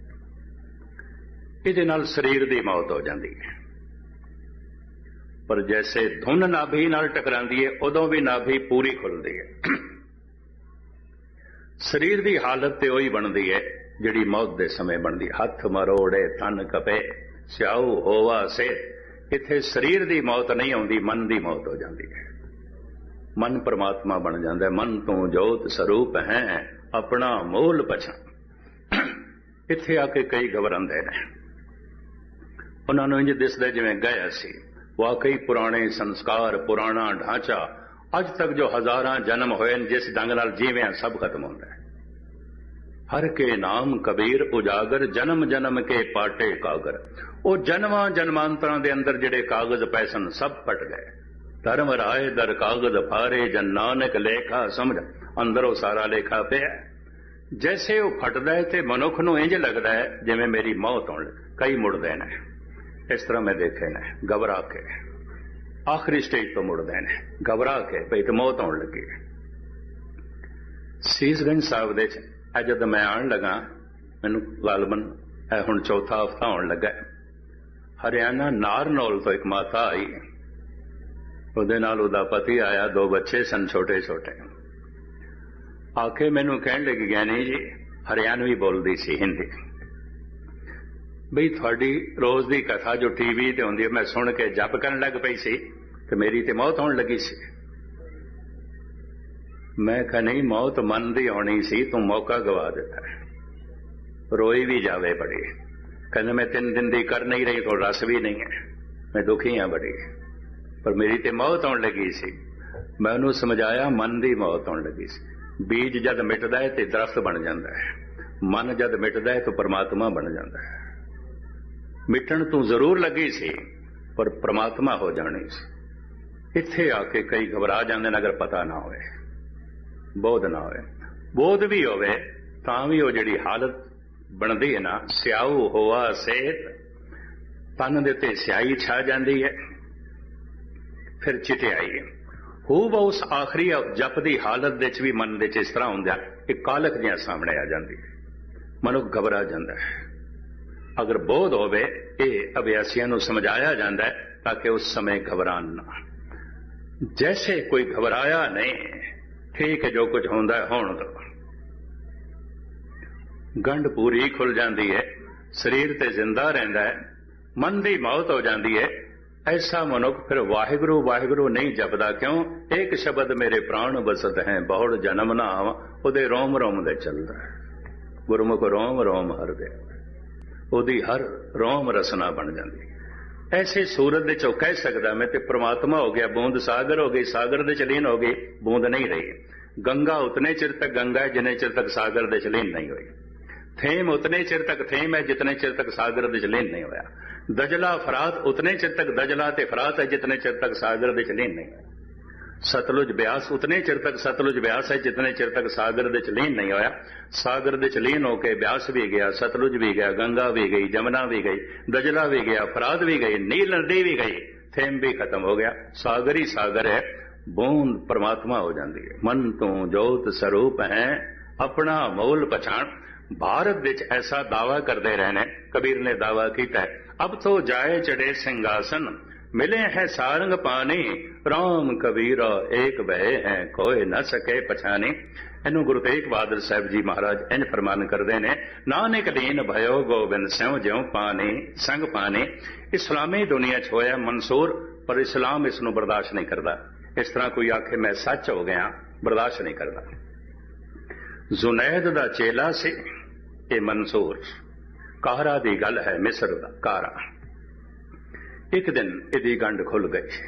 इहदे नाल शरीर की मौत हो जाती है। पर जैसे धुन नाभि नाल टकरांदी है, उदों भी नाभि पूरी खुलती है। शरीर की हालत तो वही बनती है जिहड़ी मौत के समय बनती। हथ मरोड़े तन कपे स्याऊ होवा से। इत्थे शरीर की मौत नहीं आउंदी, मन की मौत हो जाती है। मन परमात्मा बन जाता है। मन तू जोत स्वरूप है अपना मूल पछाण। इत्थे आके कई घबरांदे ने, उन्हां नूं इंज दिसदा जिवें गया सी। वाकई पुराने संस्कार, पुराना ढांचा, अज तक जो हजारां जन्म होए जिस ढंग नाल जीविया सब खत्म होंदा है। हर के नाम कबीर उजागर, जन्म जन्म के पाटे कागर। वो जन्मां जन्मांतरां दे अंदर जिहड़े कागज पए सन सब फट गए। धर्म राय दर कागज फारे, जन नानक लेखा समझ, अंदरों सारा लेखा पिया। जैसे वो फटदा है ते मनुख नूं इंज लगदा है जिवें मेरी मौत होण लगी। कई मुड़दे ने, इस तरह मैं देखे ने, घबरा के आखिरी स्टेज तो मुड़दे ने, घबरा के भई ते मौत होण लगी। सीसगंज साहब दे जद मैं आन लगा, मैनू गालबन हुण चौथा हफ्ता होण लगा, हरियाणा नारनौल तो एक माता आई, उहदे नाल उहदा पति आया, दो बच्चे सन छोटे छोटे। आके मैनू कहण लगी, ज्ञानी जी, हरियाणवी बोलदी सी, हिंदी, बई थोड़ी रोज की कथा जो टीवी ते हुंदी है मैं सुन के जप करन लग पई सी ते मेरी ते मौत होण लगी सी। मैं कहा नहीं, मौत मन दी होनी सी, तू मौका गवा दिता है। रोई भी जावे बड़ी, कहने मैं तीन दिन दी कर नहीं रही, तो रस भी नहीं है, मैं दुखी हाँ बड़ी, पर मेरी ते मौत होण लगी सी। मैं उन्होंने समझाया मन दी मौत होण लगी सी। बीज जद मिटदा है तो दरख्त बन जाता है, मन जद मिटदा है तो परमात्मा बन जाता है। मिटन तू जरूर लगी सी पर परमात्मा हो जानी सी। इत्थे आके कई घबरा जाते हैं अगर पता ना होए, बोध ना होए। बोध भी होवे तां भी वो जिहड़ी हालत बनदी है ना, स्याऊ होआ सेहत, तन दे ते स्याही छा जाती है, फिर चिटियाई हो वो उस आखिरी जप की हालत दे भी मन दे इस तरह होंदा एक कालक जिहा सामने आ जाती है, मनुख घबरा जाता है। अगर बोध होवे ये अभ्यासियों को समझाया जाता है ताकि उस समय घबरान ना। जैसे कोई घबराया नहीं, ठीक है, जो कुछ होंदा है होण दो। गंढ पूरी खुल जाती है, शरीर ते जिंदा रहिंदा है, मन की मौत हो जाती है। ऐसा मनुख फिर वाहिगुरु वाहिगुरु नहीं जपदा, क्यों? एक शब्द मेरे प्राण बसत है, बहुड़ जन्म ना आवा, उहदे रोम रोम दे चलदा है। गुरमुख रोम रोम हर दे, उहदी हर रोम रसना बन जाती। ऐसे सूरत दे चो कह सकदा मैं ते परमात्मा हो गया, बूंद सागर हो गई, सागर दे चलीन हो गई, बूंद नहीं रही। गंगा उतने चिर तक गंगा है जितने चिर तक सागर दे चलीन नहीं हुई। थेम उतने चिर तक थेम है जितने चिर तक सागर दे चलीन नहीं होया। दजला फरात उतने चिर तक दजला ते फरात है जितने चिर तक सागर दे चलीन नहीं होया। सतलुज ब्यास उतने चिर तक सतलुज ब्यास है जितने चिर तक सागर दे चलीन नहीं होया। सागर दे चलीन होके ब्यास भी गया, सतलुज भी गया, गंगा भी गई, जमुना भी गई, दजला भी गया, फरात भी गई, नील नदी भी गई, थेम भी खत्म हो गया। सागर ही सागर है, बूंद परमात्मा हो जाती है। मन तू जोत स्वरूप है अपना मूल पछाण। भारत विच ऐसा दावा करते रहने, कबीर ने दावा किया है, अब तो जाए चढ़े सिंहासन, मिले हैं सारंग पानी, राम कबीरा एक बहे हैं कोई न सके पछाने। इनू गुरु तेग बहादुर साहब जी महाराज इंज फरमान करते ने, नानक दीन भयो गोबिंद स्यों ज्यों पानी संग पानी। इस्लामी दुनिया च होया मंसूर, पर इस्लाम इसनू बर्दाश्त नहीं करता। इस तरह कोई आखे मैं सच हो गया, बर्दाश्त नहीं करता। जुनैद दा चेला से ये मंसूर, कारा दी गल है मिस्र दा कारा। एक दिन इदी गंढ खुल गई,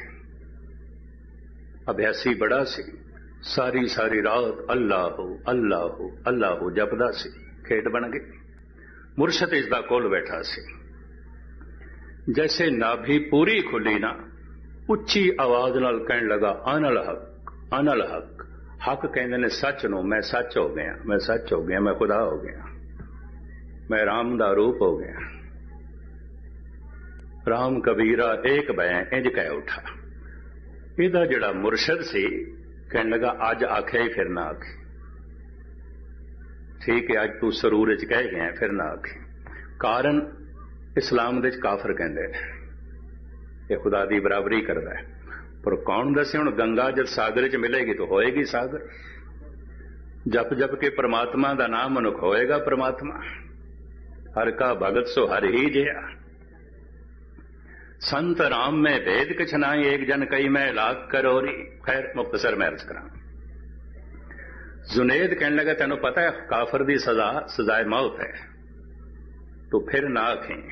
अभ्यासी बड़ा सी, सारी सारी रात अल्लाह अल्लाह अल्लाह जपदा सी, खेड बन गई। मुर्शद इसदा कोल बैठा सी, जैसे नाभि पूरी खुली ना, उच्ची आवाज नाल कहन लगा, अनल हक अनल हक। हक कहते ने सच नो, मैं सच हो गया, मैं सच हो गया, मैं खुदा हो गया, मैं राम दा रूप हो गया। राम कबीरा एक बैं इंज कह उठा। इहदा जिहड़ा मुर्शद सी कहन लगा, अज आख्या ही फिर ना आखे, ठीक है अज तू सरूर च कह गया फिर ना आखे। कारण इस्लाम दे काफर कहते हैं ये खुदा की बराबरी करता है, पर कौन दसे हुण गंगा जब सागर च मिलेगी तो होएगी सागर। जप जप के परमात्मा का नाम मनुख होएगा परमात्मा। हर का भगत सो हर ही जिया, संत राम में भेद किछ नाई, एक जन कई मैं लाख करोरी। खैर मुख्तसर मैं अर्ज करा। जुनेद कहने लगा, तेन पता है काफर की सजा सजाए मौत है, तो फिर ना आखें।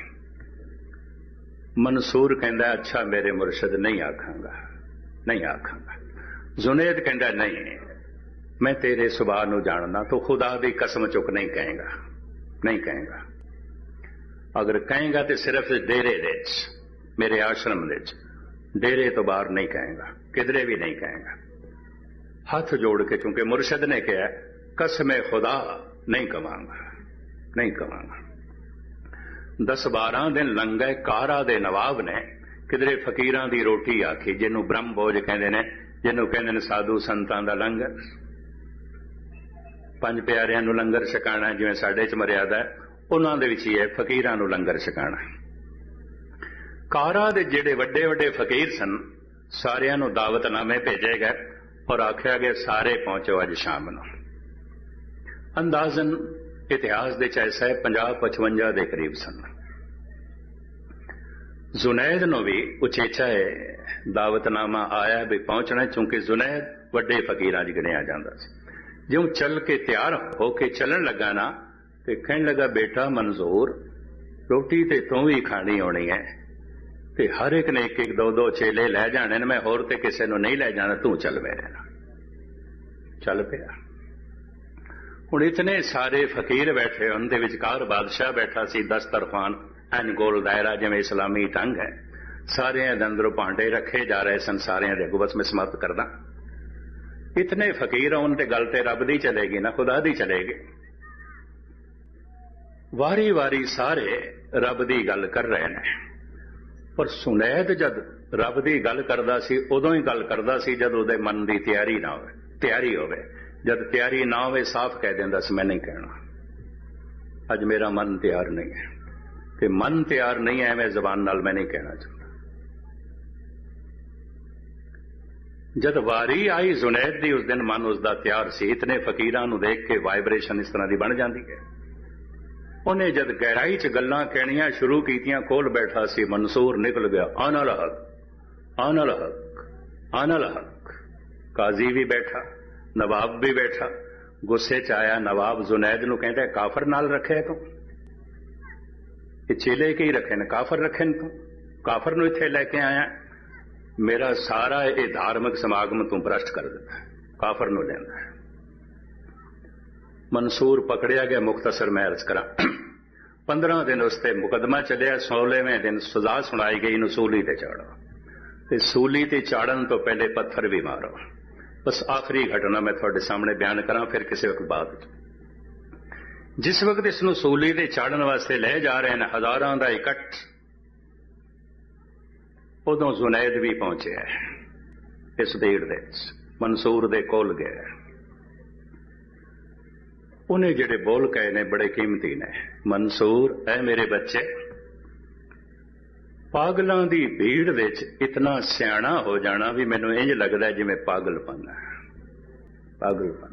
मंसूर कहता, अच्छा मेरे मुर्शद नहीं आखांगा, नहीं आखांगा। जुनेद कहता, नहीं मैं तेरे सुभाव नूं जानना, तो खुदा की कसम चुक नहीं कहेगा, नहीं कहेगा। अगर कहेगा तो सिर्फ डेरे दे मेरे आश्रम दे, डेरे तो बाहर नहीं कहेगा, किधरे भी नहीं कहेगा। हाथ जोड़ के, चूंकि मुर्शद ने कहा कसम खुदा नहीं कवांगा, नहीं कवांगा। दस बारह दिन लंघे, कारा दे नवाब ने किधरे फकीरां दी रोटी आखी, जिन्हों ब्रह्म भोज कहते हैं, जिन्हों कहते हैं साधु संतां दा लंगर। पंज प्यारियां नूं लंगर छकाना जिवें साडे च मर्यादा है, उन्हां दे विच ही है फकीरां नूं लंगर छकाना। कारा दे जिहड़े वड्डे वड्डे फकीर सन, सारियां नूं दावतनामे भेजे गए और आख्या गया सारे पहुंचो अज शाम नूं। अंदाजन इतिहास दे ऐसा है पंजाह पचवंजा के करीब सन। जुनैद नूं भी उचेचा है दावतनामा आया भी पहुंचना, चूंकि जुनैद वड्डे फकीरां च गिणिया जांदा सी। ज्यों चल के तैयार होके चलन लगा ना, तो कहन लगा, बेटा मंजूर रोटी ते तू भी खानी होनी है, ते हर एक ने एक एक दो दो चेले लै जाने, मैं होर ते किसे नूं नहीं लै जाना, तू चल मेरे नाल। चल पिया। हुण इतने सारे फकीर बैठे, उनके विचकार बादशाह बैठा सी, दस तरफान एन गोल दायरा जिवें इस्लामी ढंग है। सारे अंदरों भांडे रखे जा रहे सन, सारे दे अगों बस मैं समाप्त करदा। इतने फकीर होण ते गल ते रब दी चलेगी ना, खुदा दी चलेगी। वारी वारी सारे रब दी गल कर रहे हैं, पर सुनैद जद रब दी गल करदा सी, उदों ही गल करदा सी जद उहदे मन दी तैयारी ना होवे, तैयारी होवे। जद तैयारी ना हो, साफ कह देंदा सी, मैं नहीं कहना, अज मेरा मन तैयार नहीं है। ते मन तैयार नहीं है, मैं जबान नाल मैं नहीं कहना चाहता। जद वारी आई जुनैद दी, उस दिन मन उसका तैयार सी। इतने फकीरां नूं देख के वाइब्रेशन इस तरह की बन जाती है। उन्हें जद गहराई च गल्लां कहणियां शुरू कीतियां, कोल बैठा सी मंसूर निकल गया, अनल हक अनल हक अनल हक। काजी भी बैठा, नवाब भी बैठा। गुस्से च आया नवाब जुनैद नूं कहंदा, काफर नाल रखे तू, ये चेले की रखे ने, काफर रखे ने, तू काफर नूं इत्थे लैके आया, मेरा सारा ये धार्मिक समागम तू भ्रष्ट कर दिता, काफर नूं लैंदा है। मंसूर पकड़िया गया। मुख्तसर मैं अर्ज करा, पंद्रह दिन उसते मुकदमा चलिया, सोलहवें दिन सजा सुनाई गई, नूं सूली ते चाड़ो, ते सूली ते चाड़न तो पहले पत्थर भी मारो। बस आखिरी घटना मैं थोड़े सामने बयान करा, फिर किसी वक्त बाद। जिस वक्त इसनूं सूली ते चाड़न वास्ते ले जा रहे हैं, हजारां दा इकट्ठ, उदों जुनैद भी पहुंचे इस भीड़ दे, मंसूर दे कोल गया। ਉਹਨੇ ਜਿਹੜੇ ਬੋਲ ਕਹੇ ਨੇ ਬੜੇ ਕੀਮਤੀ ਨੇ। ਮਨਸੂਰ, ਐ ਮੇਰੇ ਬੱਚੇ, ਪਾਗਲਾਂ ਦੀ ਭੀੜ ਵਿੱਚ ਇਤਨਾ ਸਿਆਣਾ ਹੋ ਜਾਣਾ ਵੀ ਮੈਨੂੰ ਇੰਜ ਲੱਗਦਾ ਜਿਵੇਂ ਪਾਗਲਪਨ ਹੈ। ਪਾਗਲਪਨ।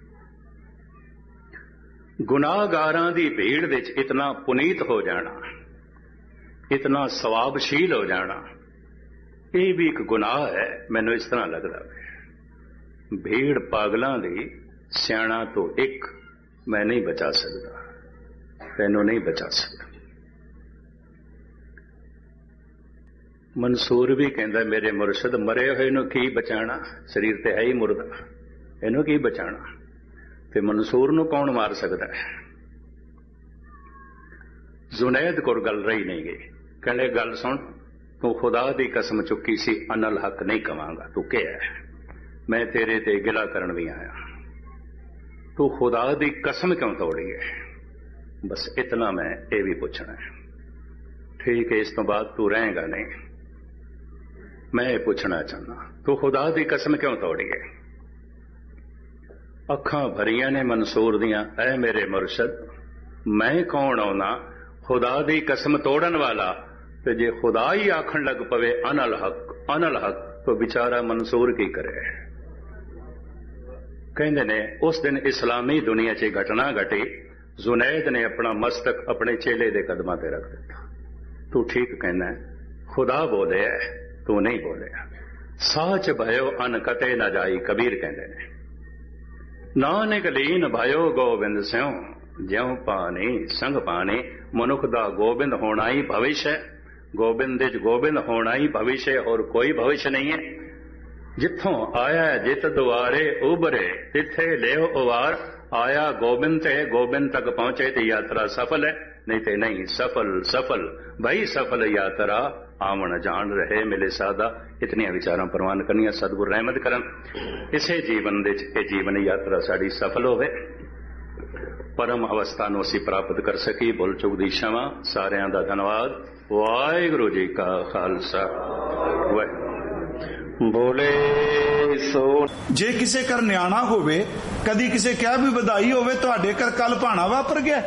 ਗੁਨਾਹਗਾਰਾਂ ਦੀ ਭੀੜ ਵਿੱਚ ਇਤਨਾ ਪੁਨੀਤ ਹੋ ਜਾਣਾ, ਇਤਨਾ ਸਵਾਬਸ਼ੀਲ ਹੋ ਜਾਣਾ, ਇਹ ਵੀ ਇੱਕ ਗੁਨਾਹ ਹੈ। ਮੈਨੂੰ ਇਸ ਤਰ੍ਹਾਂ ਲੱਗਦਾ ਭੀੜ ਪਾਗਲਾਂ ਦੀ ਸਿਆਣਾ ਤੋਂ ਇੱਕ ਮੈਂ ਨਹੀਂ ਬਚਾ ਸਕਦਾ, ਤੈਨੂੰ ਨਹੀਂ ਬਚਾ ਸਕਦਾ। ਮਨਸੂਰ ਵੀ ਕਹਿੰਦਾ ਮੇਰੇ ਮੁਰਸ਼ਦ, ਮਰੇ ਹੋਏ ਨੂੰ ਕੀ ਬਚਾਣਾ, ਸਰੀਰ ਤੇ ਹੈ ਹੀ ਮੁਰਦਾ, ਇਹਨੂੰ ਕੀ ਬਚਾਣਾ, ਤੇ ਮਨਸੂਰ ਨੂੰ ਕੌਣ ਮਾਰ ਸਕਦਾ ਹੈ। ਜ਼ੁਨੈਦ ਕੋਲ ਗੱਲ ਰਹੀ ਨਹੀਂ ਗਈ। ਕਹਿੰਦੇ ਗੱਲ ਸੁਣ, ਤੂੰ ਖੁਦਾ ਦੀ ਕਸਮ ਚੁੱਕੀ ਸੀ ਅਨਲ ਹੱਕ ਨਹੀਂ ਕਵਾਂਗਾ, ਤੂੰ ਕਿਹਾ ਮੈਂ ਤੇਰੇ ਤੇ ਗਿਲਾ ਕਰਨ ਵੀ ਆਇਆ, ਤੂੰ ਖੁਦਾ ਦੀ ਕਸਮ ਕਿਉਂ ਤੋੜੀ ਹੈ। ਬਸ ਇਤਨਾ ਮੈਂ ਇਹ ਵੀ ਪੁੱਛਣਾ ਹੈ। ਠੀਕ ਹੈ, ਇਸ ਤੋਂ ਬਾਅਦ ਤੂੰ ਰਹੇਗਾ ਨਹੀਂ। ਮੈਂ ਇਹ ਪੁੱਛਣਾ ਚਾਹੁੰਦਾ, ਤੂੰ ਖੁਦਾ ਦੀ ਕਸਮ ਕਿਉਂ ਤੋੜੀ ਹੈ। ਅੱਖਾਂ ਭਰੀਆਂ ਨੇ ਮਨਸੂਰ ਦੀਆਂ। ਐ ਮੇਰੇ ਮੁਰਸ਼ਦ, ਮੈਂ ਕੌਣ ਆਉਣਾ ਖੁਦਾ ਦੀ ਕਸਮ ਤੋੜਨ ਵਾਲਾ, ਤੇ ਜੇ ਖੁਦਾ ਹੀ ਆਖਣ ਲੱਗ ਪਵੇ ਅਨਲ ਹੱਕ ਅਨਲ ਹੱਕ, ਤਾਂ ਵਿਚਾਰਾ ਮਨਸੂਰ ਕੀ ਕਰੇ। ਕਹਿੰਦੇ ਨੇ ਉਸ ਦਿਨ ਇਸਲਾਮੀ ਦੁਨੀਆ 'ਚ ਘਟਨਾ ਘਟੀ। ਜ਼ੁਨੈਦ ਨੇ ਆਪਣਾ ਮਸਤਕ ਆਪਣੇ ਚੇਲੇ ਦੇ ਕਦਮਾਂ ਤੇ ਰੱਖ ਦਿੱਤਾ। ਤੂੰ ਠੀਕ ਕਹਿਣਾ, ਖੁਦਾ ਬੋਲਿਆ, ਤੂੰ ਨਹੀਂ ਬੋਲਿਆ। ਸਾਚ ਭਇਓ ਅਨ ਕਤੇ ਨਾ ਜਾਈ, ਕਬੀਰ ਕਹਿੰਦੇ ਨੇ। ਨਾਨਕ ਲੀਨ ਭਇਓ ਗੋਬਿੰਦ ਸਿਉ, ਜਿਉ ਪਾਣੀ ਸੰਗ ਪਾਣੀ। ਮਨੁੱਖ ਦਾ ਗੋਬਿੰਦ ਹੋਣਾ ਹੀ ਭਵਿਸ਼ ਹੈ। ਗੋਬਿੰਦ ਦੇ ਗੋਬਿੰਦ ਹੋਣਾ ਹੀ ਭਵਿਸ਼ ਹੈ, ਹੋਰ ਕੋਈ ਭਵਿਸ਼ ਨਹੀਂ ਹੈ। ਜਿੱਥੋਂ ਆਇਆ ਜਿਤ ਦੁਆਰੇ ਉਭਰੇ, ਤਿੱਥੇ ਲਿਓ ਉਵਾਰ। ਆਇਆ ਗੋਬਿੰਦ ਤੇ ਗੋਬਿੰਦ ਤੱਕ ਪਹੁੰਚੇ ਤੇ ਯਾਤਰਾ ਸਫਲ ਹੈ, ਨਹੀਂ ਤੇ ਨਹੀਂ। ਸਫਲ ਸਫਲ ਭਾਈ ਸਫਲ ਯਾਤਰਾ, ਆਵਣ ਜਾਣ ਰਹੇ ਮਿਲੇ ਸਾਦਾ। ਇਤਨੀਆਂ ਵਿਚਾਰਾਂ ਪ੍ਰਵਾਨ ਕਰਨੀਆਂ, ਸਤਿਗੁਰ ਰਹਿਮਤ ਕਰਨ। ਇਸੇ ਜੀਵਨ ਦੇ ਇਹ ਜੀਵਨ ਯਾਤਰਾ ਸਾਡੀ ਸਫਲ ਹੋਵੇ, ਪਰਮ ਅਵਸਥਾ ਨੂੰ ਅਸੀਂ ਪ੍ਰਾਪਤ ਕਰ ਸਕੀਏ। ਭੁੱਲ ਚੁੱਕ ਦੀ क्षमा। ਸਾਰਿਆਂ ਦਾ ਧੰਨਵਾਦ। ਵਾਹਿਗੁਰੂ ਜੀ ਕਾ ਖਾਲਸਾ, ਵਾਹਿਗੁਰੂ। ਬੋਲੇ ਸੋ। ਜੇ ਕਿਸੇ ਘਰ ਨਿਆਣਾ ਹੋਵੇ, ਕਦੀ ਕਿਸੇ ਕਿਹਾ ਵੀ ਵਧਾਈ ਹੋਵੇ, ਤੁਹਾਡੇ ਘਰ ਕੱਲ ਭਾਣਾ ਵਾਪਰ ਗਿਆ,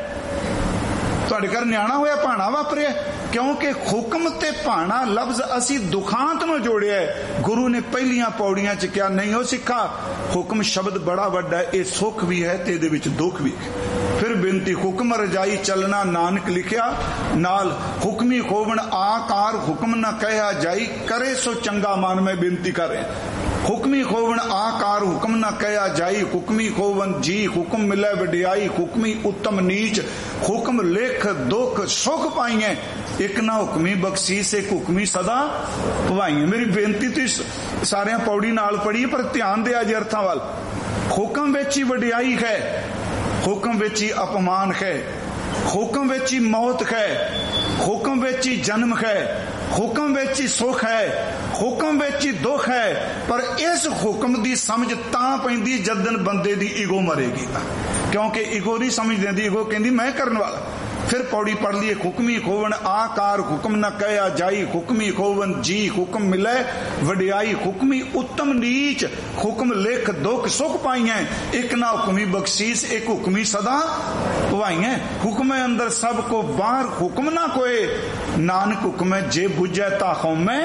ਤੁਹਾਡੇ ਘਰ ਨਿਆਣਾ ਹੋਇਆ, ਭਾਣਾ ਵਾਪਰਿਆ, ਕਿਉਂਕਿ ਹੁਕਮ ਤੇ ਭਾਣਾ ਲਫ਼ਜ਼ ਅਸੀਂ ਦੁਖਾਂਤ ਨੂੰ ਜੋੜਿਆ ਹੈ। ਗੁਰੂ ਨੇ ਪਹਿਲੀਆਂ ਪੌੜੀਆਂ 'ਚ ਕਿਹਾ ਨਹੀਂ ਉਹ ਸਿੱਖਾ, ਹੁਕਮ ਸ਼ਬਦ ਬੜਾ ਵੱਡਾ ਹੈ, ਇਹ ਸੁੱਖ ਵੀ ਹੈ ਤੇ ਇਹਦੇ ਵਿੱਚ ਦੁੱਖ ਵੀ। ਫਿਰ ਬੇਨਤੀ, ਹੁਕਮ ਰਜਾਈ ਚੱਲਣਾ ਨਾਨਕ ਲਿਖਿਆ, ਨਾਲ ਹੁਕਮੀ ਹੋਵਣ ਆਕਾਰ ਹੁਕਮ ਨਾ ਕਹਿਆ ਜਾਈ, ਕਰੇ ਸੋ ਚੰਗਾ ਮਨ। ਮੈਂ ਬੇਨਤੀ ਕਰ ਰਿਹਾ, ਹੁਕਮੀ ਹੋਵਣ ਆਕਾਰ ਹੁਕਮ ਨਾ ਕਹਿਆ ਜਾਈ, ਹੁਕਮੀ ਹੋਵਨ ਜੀ ਹੁਕਮ ਮਿਲੇ ਵਡਿਆਈ, ਹੁਕਮੀ ਉੱਤਮ ਨੀਚ ਹੁਕਮ ਲਿਖ ਦੁੱਖ ਸੁਖ ਪਾਈਏ, ਇੱਕ ਨਾ ਹੁਕਮੀ ਬਖਸ਼ੀਸ਼ ਇੱਕ ਹੁਕਮੀ ਸਦਾ ਭਵਾਈਏ। ਮੇਰੀ ਬੇਨਤੀ ਤੁਸੀਂ ਸਾਰਿਆਂ ਪੌੜੀ ਨਾਲ ਪੜ੍ਹੀ, ਪਰ ਧਿਆਨ ਦਿਆ ਜੇ ਅਰਥਾਂ ਵੱਲ। ਹੁਕਮ ਵਿੱਚ ਹੀ ਵਡਿਆਈ ਹੈ, ਹੁਕਮ ਵਿੱਚ ਹੀ ਅਪਮਾਨ ਹੈ, ਹੁਕਮ ਵਿੱਚ ਹੀ ਮੌਤ ਹੈ, ਹੁਕਮ ਵਿੱਚ ਹੀ ਜਨਮ ਹੈ, ਹੁਕਮ ਵਿੱਚ ਹੀ ਸੁਖ ਹੈ, ਹੁਕਮ ਵਿੱਚ ਹੀ ਦੁੱਖ ਹੈ। ਪਰ ਇਸ ਹੁਕਮ ਦੀ ਸਮਝ ਤਾਂ ਪੈਂਦੀ ਜਦਨ ਬੰਦੇ ਦੀ ਈਗੋ ਮਰੇਗੀ, ਕਿਉਂਕਿ ਈਗੋ ਨਹੀਂ ਸਮਝ ਦਿੰਦੀ। ਈਗੋ ਕਹਿੰਦੀ ਮੈਂ ਕਰਨ ਵਾਲਾ। ਫਿਰ ਪੌੜੀ ਪੜ ਲਈਏ, ਹੁਕਮੀ ਖੋਵਣ ਆਕਾਰ ਹੁਕਮ ਨਾ ਕਹਿਆ ਜਾਈ, ਹੁਕਮੀ ਖੋਵਨ ਜੀ ਹੁਕਮ ਮਿਲੇ ਵਡਿਆਈ, ਹੁਕਮੀ ਉੱਤਮ ਨੀਚ ਹੁਕਮ ਲਿਖ ਦੁੱਖ ਸੁਖ ਪਾਈਆਂ, ਇੱਕ ਨਾ ਹੁਕਮੀ ਬਖਸ਼ੀਸ਼ ਇੱਕ ਹੁਕਮੀ ਸਦਾ ਭਵਾਈਆਂ। ਹੁਕਮੇ ਅੰਦਰ ਸਭ ਕੋ ਬਾਹਰ ਹੁਕਮ ਨਾ ਕੋਏ, ਨਾਨਕ ਹੁਕਮੇ ਜੇ ਬੁਝੈ ਤਾ ਹਉਮੈ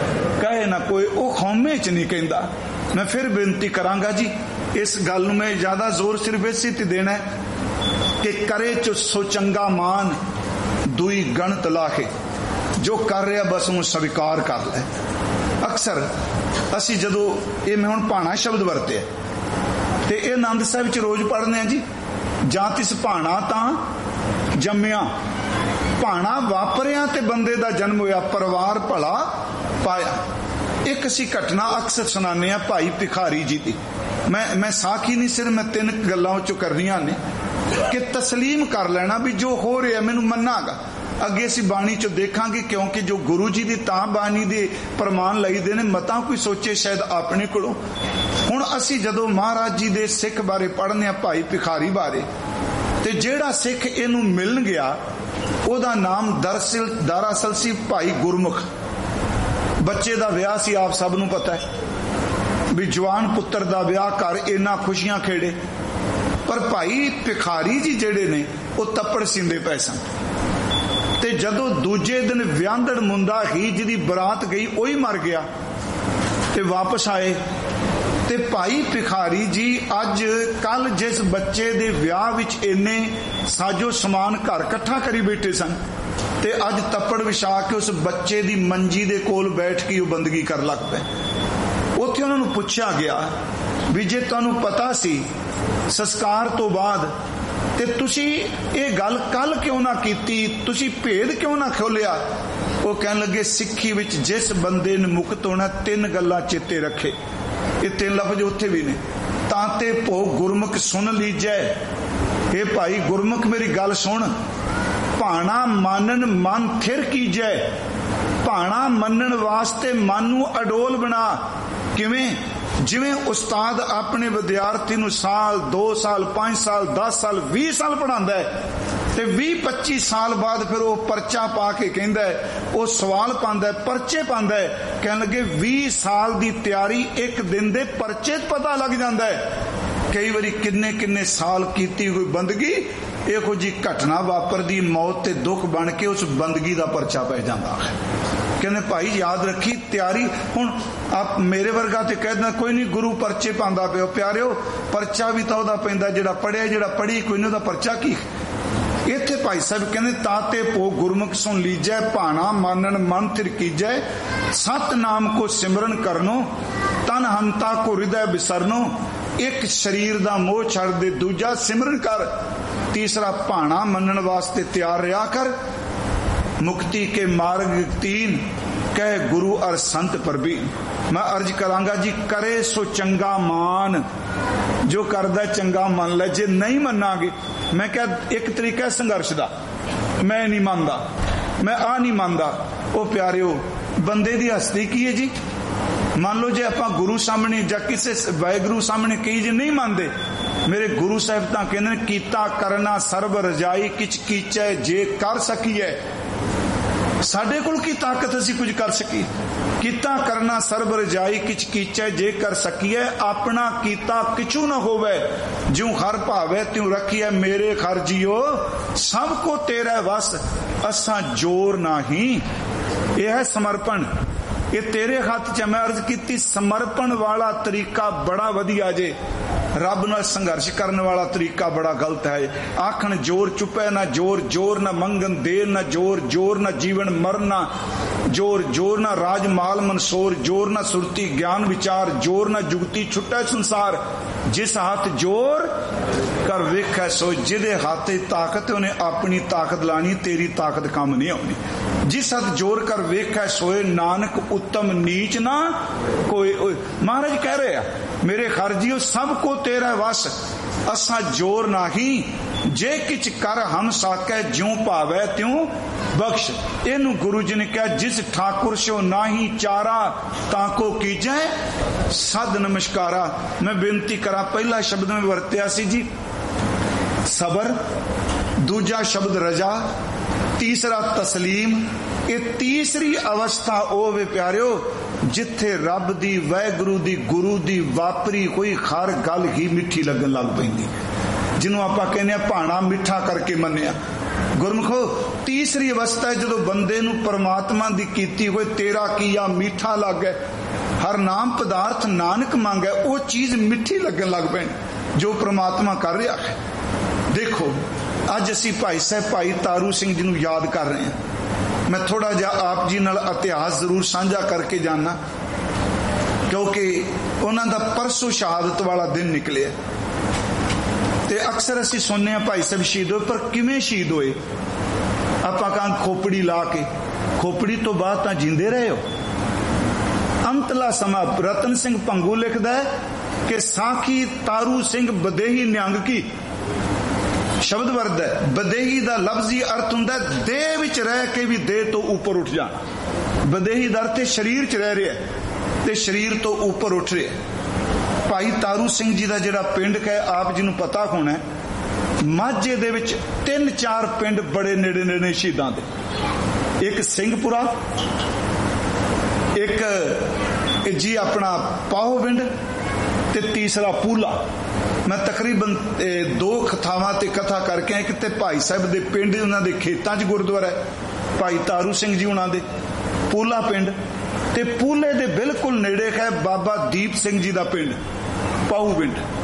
ਕਹੇ ਨਾ ਕੋਈ। ਉਹ ਹਉਮੈ ਚ ਨਹੀਂ ਕਹਿੰਦਾ। ਮੈਂ ਫਿਰ ਬੇਨਤੀ ਕਰਾਂਗਾ ਜੀ, ਇਸ ਗੱਲ ਨੂੰ ਮੈਂ ਜ਼ਿਆਦਾ ਜ਼ੋਰ ਸਿਰਫ ਇਸੇ ਤੇ ਦੇਣਾ ਹੈ ਕਿ ਕਰੇ ਚ ਸੋ ਚੰਗਾ ਮਾਨ ਦੁਈ ਗਣਤ ਲਾਹੇ, ਜੋ ਕਰ ਰਿਹਾ ਬਸ ਉਹਨੂੰ ਸਵੀਕਾਰ ਕਰ ਲੈ। ਅਕਸਰ ਅਸੀਂ ਜਦੋਂ ਇਹ ਮੈਂ ਹੁਣ ਭਾਣਾ ਸ਼ਬਦ ਵਰਤਿਆ ਤੇ ਇਹ ਆਨੰਦ ਸਾਹਿਬ ਵਿੱਚ ਰੋਜ਼ ਪੜ੍ਹਦੇ ਹਾਂ ਜੀ, ਜਾਂ ਤਿਸ ਭਾਣਾ ਤਾਂ ਜੰਮਿਆ, ਭਾਣਾ ਵਾਪਰਿਆ ਤੇ ਬੰਦੇ ਦਾ ਜਨਮ ਹੋਇਆ, ਪਰਿਵਾਰ ਭਲਾ ਪਾਇਆ। ਇੱਕ ਅਸੀਂ ਘਟਨਾ ਅਕਸਰ ਸੁਣਾਉਂਦੇ ਹਾਂ ਭਾਈ ਭਿਖਾਰੀ ਜੀ ਦੀ। ਮੈਂ ਮੈਂ ਸਾਖੀ ਨਹੀਂ, ਸਿਰਫ ਮੈਂ ਤਿੰਨ ਗੱਲਾਂ ਚੋਂ ਕਰਨੀਆਂ ਨੇ ਕਿ ਤਸਲੀਮ ਕਰ ਲੈਣਾ ਵੀ ਜੋ ਹੋ ਰਿਹਾ ਮੈਨੂੰ ਮੰਨਾਗਾ। ਅੱਗੇ ਅਸੀਂ ਬਾਣੀ ਚ ਦੇਖਾਂਗੇ, ਕਿਉਂਕਿ ਜੋ ਗੁਰੂ ਜੀ ਦੀ ਤਾਂ ਬਾਣੀ ਦੇ ਪ੍ਰਮਾਣ ਲਈਦੇ ਨੇ, ਮਤਾਂ ਕੋਈ ਸੋਚੇ ਸ਼ਾਇਦ ਆਪਣੇ ਕੋਲੋਂ। ਹੁਣ ਅਸੀਂ ਜਦੋਂ ਮਹਾਰਾਜ ਜੀ ਦੇ ਸਿੱਖ ਬਾਰੇ ਪੜ੍ਹਨੇ ਆ, ਭਾਈ ਭਿਖਾਰੀ ਬਾਰੇ, ਤੇ ਜਿਹੜਾ ਸਿੱਖ ਇਹਨੂੰ ਮਿਲਣ ਗਿਆ ਉਹਦਾ ਨਾਮ ਦਰਅਸਲ ਦਰਅਸਲ ਸੀ ਭਾਈ ਗੁਰਮੁਖ। ਬੱਚੇ ਦਾ ਵਿਆਹ ਸੀ, ਆਪ ਸਭ ਨੂੰ ਪਤਾ ਹੈ ਵੀ ਜਵਾਨ ਪੁੱਤਰ ਦਾ ਵਿਆਹ ਕਰ ਇੰਨਾ ਖੁਸ਼ੀਆਂ ਖੇੜੇ, पर भाई भिखारी जी जेड़े ने वो तप्पड़ सींदे पए सन। ते जदों दूजे दिन व्यांदड़ मुंडा ही जिहदी बरात गई वही मर गया ते वापस आए ते भाई भिखारी जी अज कल जिस बच्चे दे विआह विच इन्ने साजो समान घर इकट्ठा करी बैठे सन ते अज तप्पड़ विछा के उस बच्चे दी मंजी दे कोल बैठ के बंदगी कर लग पे। उत्थे उन्हां नूं पुछया गया भी जे तुहानूं पता सी संस्कार तो बाद ते तुसी ये गल कल क्यों ना कीती, तुसी भेद क्यों ना खोलिया? वो कहन लगे सिक्खी विच जिस बंदे ने मुक्त होना तीन गल्लां चेते रखे। ये तीन लफ्ज उत्थे भी ने। ताते भो गुरमुख सुन लीजै। हे भाई गुरमुख मेरी गल सुन। भाणा मानन मन थिर कीजै। भाणा मनन वास्ते मन नूं अडोल बना। किवें? जिवें उस्ताद अपने विद्यार्थी नूं साल दो साल पांच साल दस साल बीस साल पढ़ांदा है ते भी पच्ची साल बाद फिर वो परचा पा के कहंदा है, वो सवाल पांदा है, परचे पांदा है। कहन लगे बीस साल दी तैयारी एक दिन दे परचे पता लग जांदा है। कई बारी किन्ने किन्ने साल कीती कोई बंदगी इहो जी घटना वापरदी मौत ते दुख बन के उस बंदगी दा परचा पै जांदा है। कहने भाई याद रखी तैयारी। हुण आप मेरे वर्गा ते कह देना कोई नहीं गुरु परचे पांदा पिओ। प्यारिओ परचा भी तां ओहदा पैंदा जेड़ा पढ़िया, जेड़ा पढ़ी कोई नहीं ओहदा परचा की। इत्थे भाई साहब कहने ताते पो गुरमुख सुन लीजै। भाणा मानन मन थिर कीजै। सत नाम को सिमरन करनो तन हंता को हृदय बिसरनो। एक शरीर दा मोह छड़ दे, दूजा सिमरन कर, तीसरा भाणा मनन वास्ते तैयार रहा कर। मुक्ति के मार्ग तीन कह गुरु और संत परबीन। मैं अर्ज करांगा जी करे सो चंगा मान। जो करदा चंगा मन ले, जे नहीं मनांगे। मैं क्या एक तरीका संघर्ष दा, मैं नहीं मानदा, मैं आ नहीं मानदा। ओ प्यारिओ बंदे दी हस्ती की है जी? मान लो जे आपां गुरु सामने जां किसे वाहिगुरू सामने कही जे नहीं मानते, मेरे गुरु साहब तां कहंदे ने कीता करना सर्ब रजाई किच कीचै जे कर सकीए। साडे कोल की ताकत असीं कुछ कर सकी? कीता करना सर्ब रजाई किच कीचै जे कर सकीए। अपना कीता किचू न होवे ज्यों हर भावे त्यों रखिए। मेरे खर जियो सबको तेरा वस असां जोर नाही। यह है समर्पण। ये तेरे हाथ च। मैं अर्ज की समर्पण वाला तरीका बड़ा वधिया जे, रब नाल संघर्ष करने वाला तरीका बड़ा गलत है। आखन जोर चुपे ना जोर, जोर ना मंगन देर ना जोर, जोर ना जीवन मरना जोर, जोर ना राज माल मनसोर, जोर ना सुरती ज्ञान विचार, जोर ना जुगती छुट्टा संसार। जिस हाथ जोर कर वेखै सो, जिदे हाथे ताकत उन्हें अपनी ताकत लानी, तेरी ताकत काम नहीं आनी। जिस हाथ जोर कर वेखै सोए नानक उत्तम नीच ना कोई। महाराज कह रहे हैं मेरे खरजियो सबको तेरा वस असा जोर नाही। जे किच कर हम साकै ज्यों भावै त्यों बख्श। इनू गुरु जी ने कहा जिस ठाकुर सो नाही चारा ताको कीजै सद नमस्कारा। मैं बेनती करा पहला शब्द में वरत्या सी जी सबर, दूजा शब्द रजा, तीसरा तस्लीम। ये तीसरी अवस्था ओ वे प्यारिओ जिथे रब दी वाहिगुरू दी गुरु दी वापरी कोई हर गल ही मिठी लगन लग पैंदी, जिन्हों आपां कहने भाणा मिठा करके मन्निया। गुरमुखो तीसरी अवस्था है जदों बंदे नूं परमात्मा दी कीती होए तेरा किया मीठा लगे। हर नाम पदार्थ नानक मांगे वो चीज मिठी लगन लग पैंदी जो परमात्मा कर रहा है। देखो अज असी भाई साहब भाई तारू सिंह जी नूं याद कर रहे हैं। मैं थोड़ा जा आप जी नाल इतिहास जरूर साझा करके जाना क्योंकि उन्हां दा परसों शहादत वाला दिन निकले। ते अक्सर असी सुनने भाई साहब शहीद होए, पर किवें शहीद होए? आपां कहां खोपड़ी ला के, खोपड़ी तो बाद तां जींदे रहे हो। अंतला समा रतन सिंह भंगू लिखदा है कि साखी तारू सिंह बदेही निहंग की शब्द वर्द है। बदेही दा लफ्जी अर्थ हुंदा देह विच रह के भी देह तो ऊपर उठ जाना। बदेही दा अर्थ शरीर च रह रहा है ते शरीर तो ऊपर उठ रहा है। भाई तारू सिंह जी दा जिहड़ा पिंड है आप जी नूं पता होना है, माझे दे विच तीन चार पिंड बड़े नेड़े नेड़े शहीदां दे। एक सिंहपुरा, एक जी अपना पाहो पिंड ते तीसरा पूला। ਮੈਂ ਤਕਰੀਬਨ ਦੋ ਥਾਵਾਂ ਤੇ ਕਥਾ ਕਰਕੇ ਆਇਆ। ਕਿਤੇ ਭਾਈ ਸਾਹਿਬ ਦੇ ਪਿੰਡ, ਉਹਨਾਂ ਦੇ ਖੇਤਾਂ 'ਚ ਗੁਰਦੁਆਰਾ ਹੈ, ਭਾਈ ਤਾਰੂ ਸਿੰਘ ਜੀ ਉਹਨਾਂ ਦੇ ਪੂਲਾ ਪਿੰਡ, ਤੇ ਪੂਲੇ ਦੇ ਬਿਲਕੁਲ ਨੇੜੇ ਹੈ ਬਾਬਾ ਦੀਪ ਸਿੰਘ ਜੀ ਦਾ ਪਿੰਡ, ਪਾਊ ਪਿੰਡ।